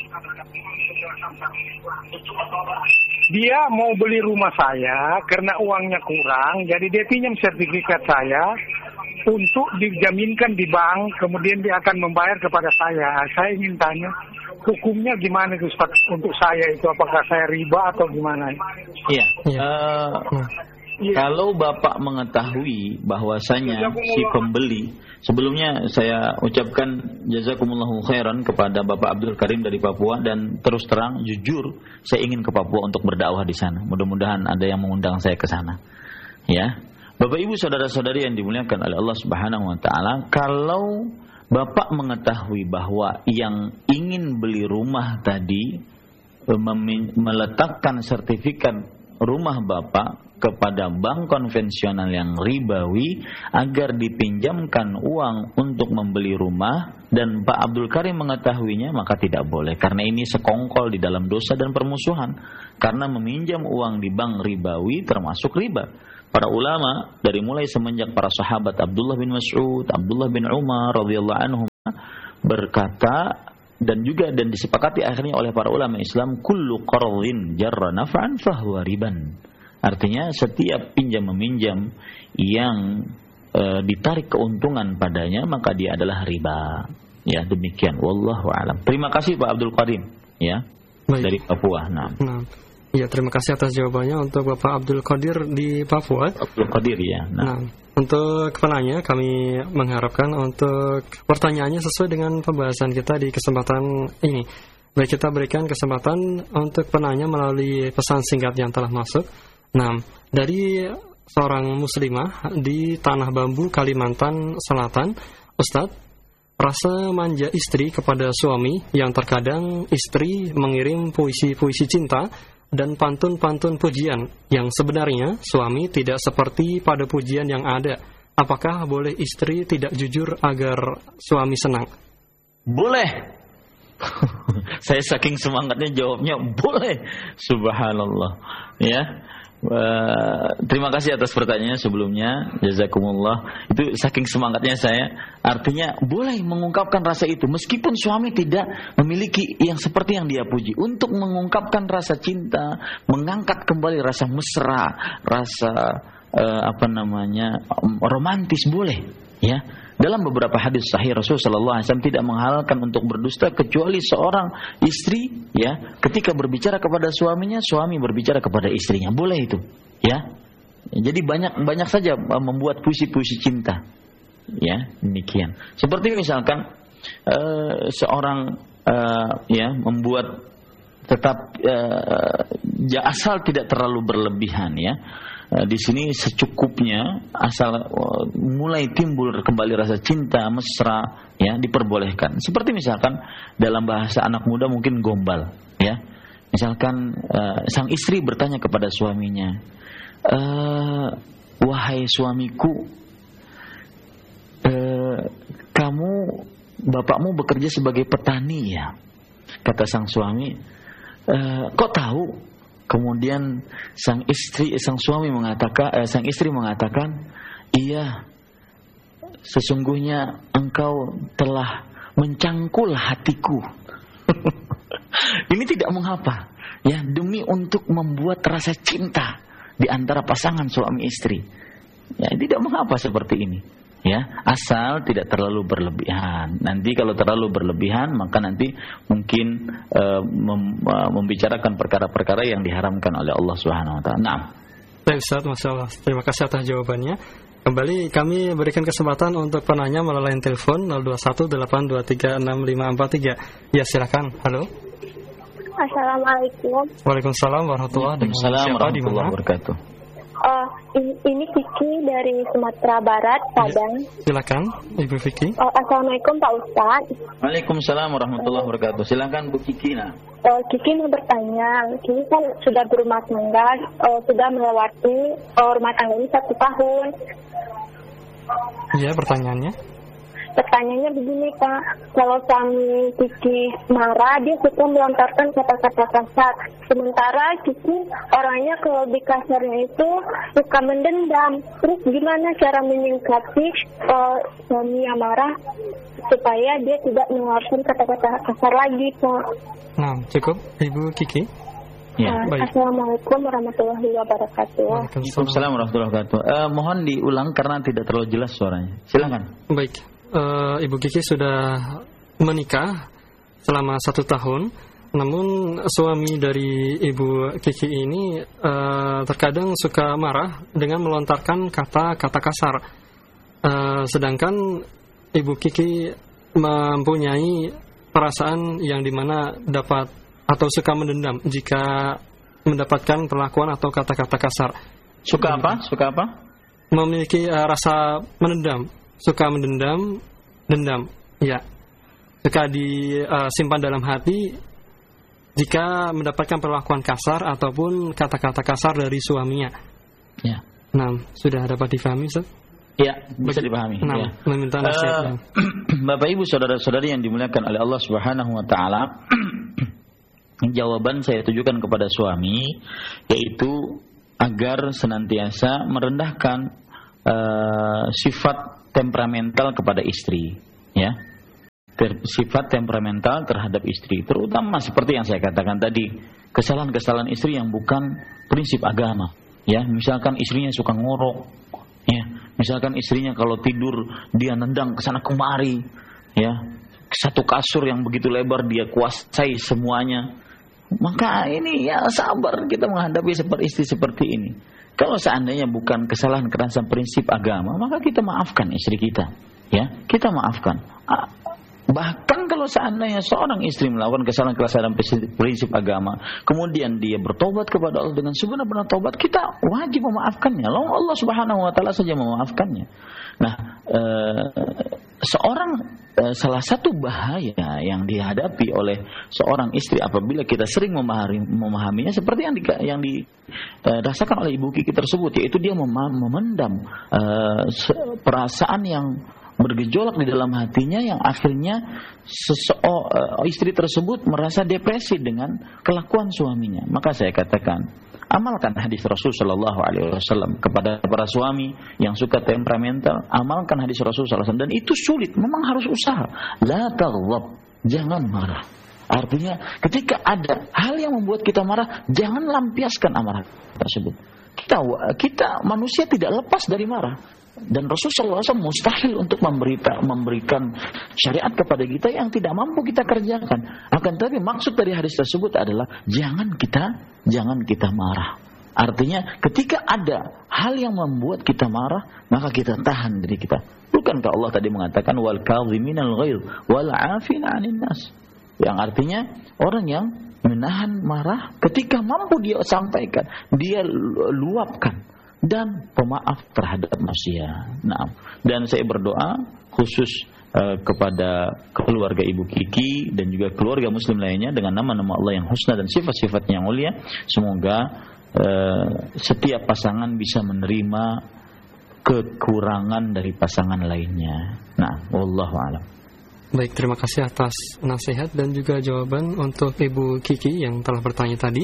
Dia mau beli rumah saya karena uangnya kurang, jadi dia pinjam sertifikat saya untuk dijaminkan di bank, kemudian dia akan membayar kepada saya. Saya ingin tanya, hukumnya gimana itu, Ustaz? Untuk saya itu apakah saya riba atau gimana? Iya. Kalau Bapak mengetahui bahwasanya si pembeli, sebelumnya saya ucapkan jazakumullahu khairan kepada Bapak Abdul Karim dari Papua, dan terus terang jujur saya ingin ke Papua untuk berdakwah di sana. Mudah-mudahan ada yang mengundang saya ke sana. Ya. Bapak Ibu saudara-saudari yang dimuliakan oleh Allah Subhanahu wa taala, kalau Bapak mengetahui bahwa yang ingin beli rumah tadi meletakkan sertifikat rumah Bapak kepada bank konvensional yang ribawi agar dipinjamkan uang untuk membeli rumah, dan Pak Abdul Karim mengetahuinya, maka tidak boleh, karena ini sekongkol di dalam dosa dan permusuhan. Karena meminjam uang di bank ribawi termasuk riba. Para ulama dari mulai semenjak para sahabat Abdullah bin Mas'ud, Abdullah bin Umar radhiyallahu anhum berkata dan disepakati akhirnya oleh para ulama Islam, kullu qardhin jarra naf'an fahuwa riban. Artinya setiap pinjam meminjam yang ditarik keuntungan padanya maka dia adalah riba. Ya, demikian, wallahu a'lam. Terima kasih Pak Abdul Qadim, ya. Baik. Dari Papua. Nah. Ya, terima kasih atas jawabannya untuk Bapak Abdul Qadir di Papua. Abdul Qadir, ya. Nah, untuk penanya kami mengharapkan untuk pertanyaannya sesuai dengan pembahasan kita di kesempatan ini. Baik, kita berikan kesempatan untuk penanya melalui pesan singkat yang telah masuk. Nah, dari seorang muslimah di Tanah Bambu, Kalimantan Selatan, Ustadz, rasa manja istri kepada suami yang terkadang istri mengirim puisi-puisi cinta dan pantun-pantun pujian yang sebenarnya suami tidak seperti pada pujian yang ada. Apakah boleh istri tidak jujur agar suami senang? Boleh. Saya saking semangatnya jawabnya boleh. Subhanallah. Ya. Terima kasih atas pertanyaannya sebelumnya, jazakumullah. Itu saking semangatnya saya. Artinya boleh mengungkapkan rasa itu meskipun suami tidak memiliki yang seperti yang dia puji. Untuk mengungkapkan rasa cinta, mengangkat kembali rasa mesra, rasa romantis, boleh, ya. Dalam beberapa hadis sahih Rasulullah sallallahu alaihi wasallam tidak menghalalkan untuk berdusta kecuali seorang istri, ya, ketika berbicara kepada suaminya, suami berbicara kepada istrinya. Boleh itu, ya. Jadi banyak saja membuat puisi-puisi cinta. Ya, demikian. Seperti misalkan seorang membuat tetap asal tidak terlalu berlebihan, ya. Di sini secukupnya, asal mulai timbul kembali rasa cinta mesra, ya, diperbolehkan. Seperti misalkan dalam bahasa anak muda mungkin gombal, ya. Misalkan sang istri bertanya kepada suaminya, wahai suamiku, bapakmu bekerja sebagai petani, ya. Kata sang suami, kok tahu? Kemudian sang istri mengatakan, iya, sesungguhnya engkau telah mencangkul hatiku. Ini tidak mengapa, ya, demi untuk membuat rasa cinta di antara pasangan suami istri. Ya, tidak mengapa seperti ini. Ya, asal tidak terlalu berlebihan. Nanti kalau terlalu berlebihan, maka nanti mungkin membicarakan perkara-perkara yang diharamkan oleh Allah Subhanahu wa taala. Nah. Baik, Ustaz, masyaallah. Terima kasih atas jawabannya. Kembali kami berikan kesempatan untuk penanya melalui telepon 0218236543. Ya, silakan. Halo. Assalamualaikum. Waalaikumsalam warahmatullahi wabarakatuh. Ini Kiki dari Sumatera Barat, Padang. Silakan, Ibu Vicky. Assalamualaikum Pak Ustaz. Waalaikumsalam warahmatullahi wabarakatuh. Silakan Bu Kiki. Kiki mau bertanya, Kiki kan sudah berumah tangga, sudah melewati rumah tangga ini 1 tahun. Iya, pertanyaannya? Pertanyaannya begini Pak, kalau suami Kiki marah, dia suka melontarkan kata-kata kasar. Sementara Kiki orangnya kalau di kasarnya itu suka mendendam. Terus gimana cara menyikapi suami yang marah supaya dia tidak mengeluarkan kata-kata kasar lagi Pak? Nah, cukup Ibu Kiki. Ya, Assalamualaikum warahmatullahi wabarakatuh. Waalaikumsalam warahmatullahi wabarakatuh. Mohon diulang karena tidak terlalu jelas suaranya. Silakan. Baik. Ibu Kiki sudah menikah selama 1 tahun, namun suami dari Ibu Kiki ini terkadang suka marah dengan melontarkan kata-kata kasar. Sedangkan Ibu Kiki mempunyai perasaan yang dimana dapat atau suka mendendam jika mendapatkan perlakuan atau kata-kata kasar. Suka apa? Suka apa? Memiliki rasa menendam. Suka dendam, ya. Suka disimpan dalam hati jika mendapatkan perlakuan kasar ataupun kata-kata kasar dari suaminya. Ya. Nah, sudah dapat difahami, Ustaz? Ya, bisa dipahami. Nah, ya. Meminta nasihat. Bapak Ibu saudara-saudari yang dimuliakan oleh Allah Subhanahu wa taala, jawaban saya tujukan kepada suami yaitu agar senantiasa merendahkan sifat temperamental kepada istri, ya. sifat temperamental terhadap istri, terutama seperti yang saya katakan tadi, kesalahan-kesalahan istri yang bukan prinsip agama. Ya, misalkan istrinya suka ngorok, ya, misalkan istrinya kalau tidur dia nendang ke sana kemari, ya, satu kasur yang begitu lebar dia kuasai semuanya. Maka ini ya sabar kita menghadapi istri seperti ini. Kalau seandainya bukan kesalahan kerasa prinsip agama, maka kita maafkan istri kita, ya, kita maafkan. Bahkan kalau seandainya seorang istri melakukan kesalahan dalam prinsip agama, kemudian dia bertobat kepada Allah dengan sebenar-benar tobat, kita wajib memaafkannya. Allah Subhanahu wa taala saja memaafkannya. Nah, salah satu bahaya yang dihadapi oleh seorang istri apabila kita sering memahaminya seperti yang dirasakan oleh ibu Kiki tersebut, yaitu dia memendam perasaan yang bergejolak di dalam hatinya, yang akhirnya istri tersebut merasa depresi dengan kelakuan suaminya. Maka saya katakan, amalkan hadis Rasul sallallahu alaihi wasallam kepada para suami yang suka temperamental. Amalkan hadis Rasul sallallahu alaihi wasallam, dan itu sulit, memang harus usaha. La taghdab, jangan marah. Artinya ketika ada hal yang membuat kita marah, jangan lampiaskan amarah tersebut. Kita manusia tidak lepas dari marah. Dan Rasulullah SAW mustahil untuk memberikan syariat kepada kita yang tidak mampu kita kerjakan. Akan tetapi maksud dari hadis tersebut adalah jangan kita marah. Artinya ketika ada hal yang membuat kita marah, maka kita tahan diri kita. Bukankah Allah tadi mengatakan wal kadhiminal ghaidh wal 'afina 'anil nas? Yang artinya orang yang menahan marah ketika mampu dia sampaikan, dia luapkan, dan pemaaf terhadap manusia. Nah, dan saya berdoa khusus kepada keluarga Ibu Kiki dan juga keluarga muslim lainnya dengan nama-nama Allah yang husna dan sifat-sifatnya yang mulia. Semoga setiap pasangan bisa menerima kekurangan dari pasangan lainnya. Nah, wallahu a'lam. Baik, terima kasih atas nasihat dan juga jawaban untuk Ibu Kiki yang telah bertanya tadi.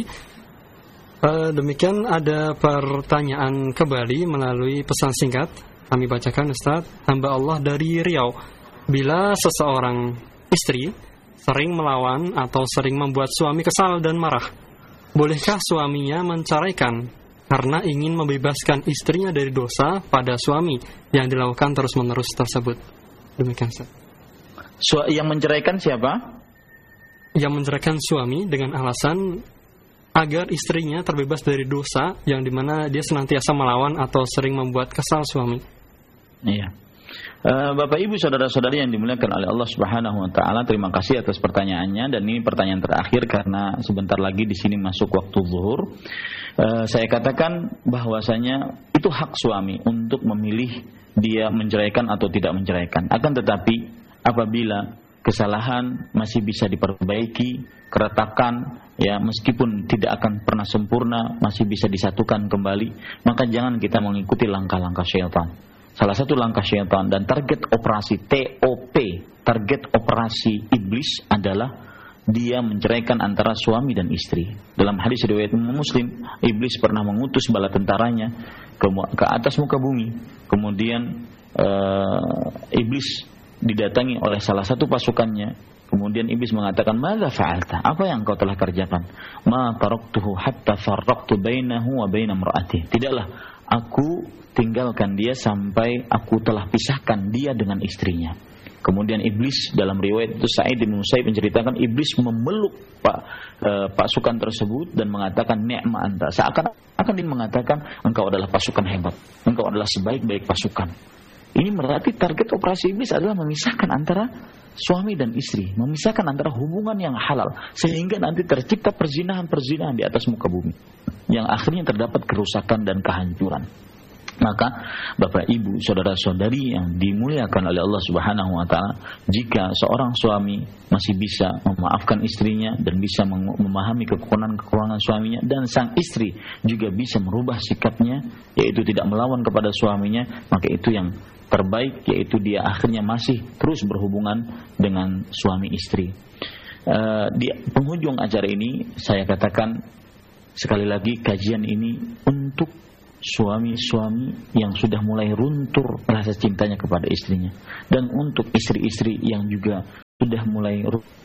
Demikian ada pertanyaan kembali melalui pesan singkat. Kami bacakan, Ustaz. Hamba Allah dari Riau. Bila seseorang istri sering melawan atau sering membuat suami kesal dan marah, bolehkah suaminya menceraikan karena ingin membebaskan istrinya dari dosa pada suami yang dilakukan terus-menerus tersebut? Demikian, Ustaz. Yang menceraikan siapa? Yang menceraikan suami dengan alasan agar istrinya terbebas dari dosa yang dimana dia senantiasa melawan atau sering membuat kesal suami. Iya. Bapak Ibu saudara-saudari yang dimuliakan oleh Allah Subhanahu wa taala, terima kasih atas pertanyaannya, dan ini pertanyaan terakhir karena sebentar lagi di sini masuk waktu zuhur. Saya katakan bahwasanya itu hak suami untuk memilih dia menceraikan atau tidak menceraikan. Akan tetapi apabila kesalahan masih bisa diperbaiki, keretakan ya meskipun tidak akan pernah sempurna masih bisa disatukan kembali, maka jangan kita mengikuti langkah-langkah syaitan. Salah satu langkah syaitan dan target operasi TOP, target operasi iblis adalah dia menceraikan antara suami dan istri. Dalam hadis riwayat Muslim, iblis pernah mengutus bala tentaranya ke atas muka bumi. Kemudian iblis didatangi oleh salah satu pasukannya. Kemudian iblis mengatakan, "Madza fa'alta?" Apa yang kau telah kerjakan? "Ma taraktuhu hatta farraqtu bainahu wa baina imra'atihi." Tidaklah aku tinggalkan dia sampai aku telah pisahkan dia dengan istrinya. Kemudian iblis, dalam riwayat itu Sa'id bin Musayyib menceritakan, iblis memeluk pasukan tersebut dan mengatakan, "Ni'ma anta." Seakan-akan dia mengatakan, engkau adalah pasukan hebat, engkau adalah sebaik-baik pasukan. Ini berarti target operasi iblis adalah memisahkan antara suami dan istri, memisahkan antara hubungan yang halal, sehingga nanti tercipta perzinahan-perzinahan di atas muka bumi, yang akhirnya terdapat kerusakan dan kehancuran. Maka Bapak Ibu, saudara-saudari yang dimuliakan oleh Allah Subhanahu wa taala, jika seorang suami masih bisa memaafkan istrinya dan bisa memahami kekurangan suaminya, dan sang istri juga bisa merubah sikapnya, yaitu tidak melawan kepada suaminya, maka itu yang terbaik, yaitu dia akhirnya masih terus berhubungan dengan suami istri. Di penghujung acara ini saya katakan sekali lagi, kajian ini untuk suami-suami yang sudah mulai runtuh rasa cintanya kepada istrinya, dan untuk istri-istri yang juga sudah mulai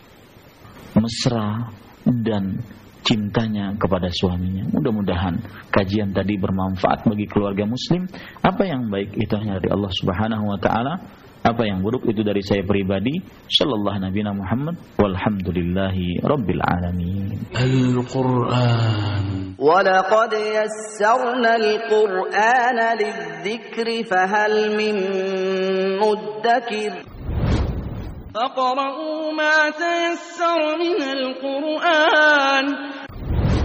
mesra dan cintanya kepada suaminya. Mudah-mudahan kajian tadi bermanfaat bagi keluarga muslim. Apa yang baik itu hanya dari Allah Subhanahu wa taala, apa yang buruk itu dari saya pribadi. Sallallahu nabiyana Muhammad walhamdulillahi rabbil alamin. Al-Qur'an wa laqad yassarna al-Qur'ana lidh-dhikri fahal min muddakir. فَاقْرَؤُوا مَا تَيَسَّرَ مِنَ الْقُرْآنِ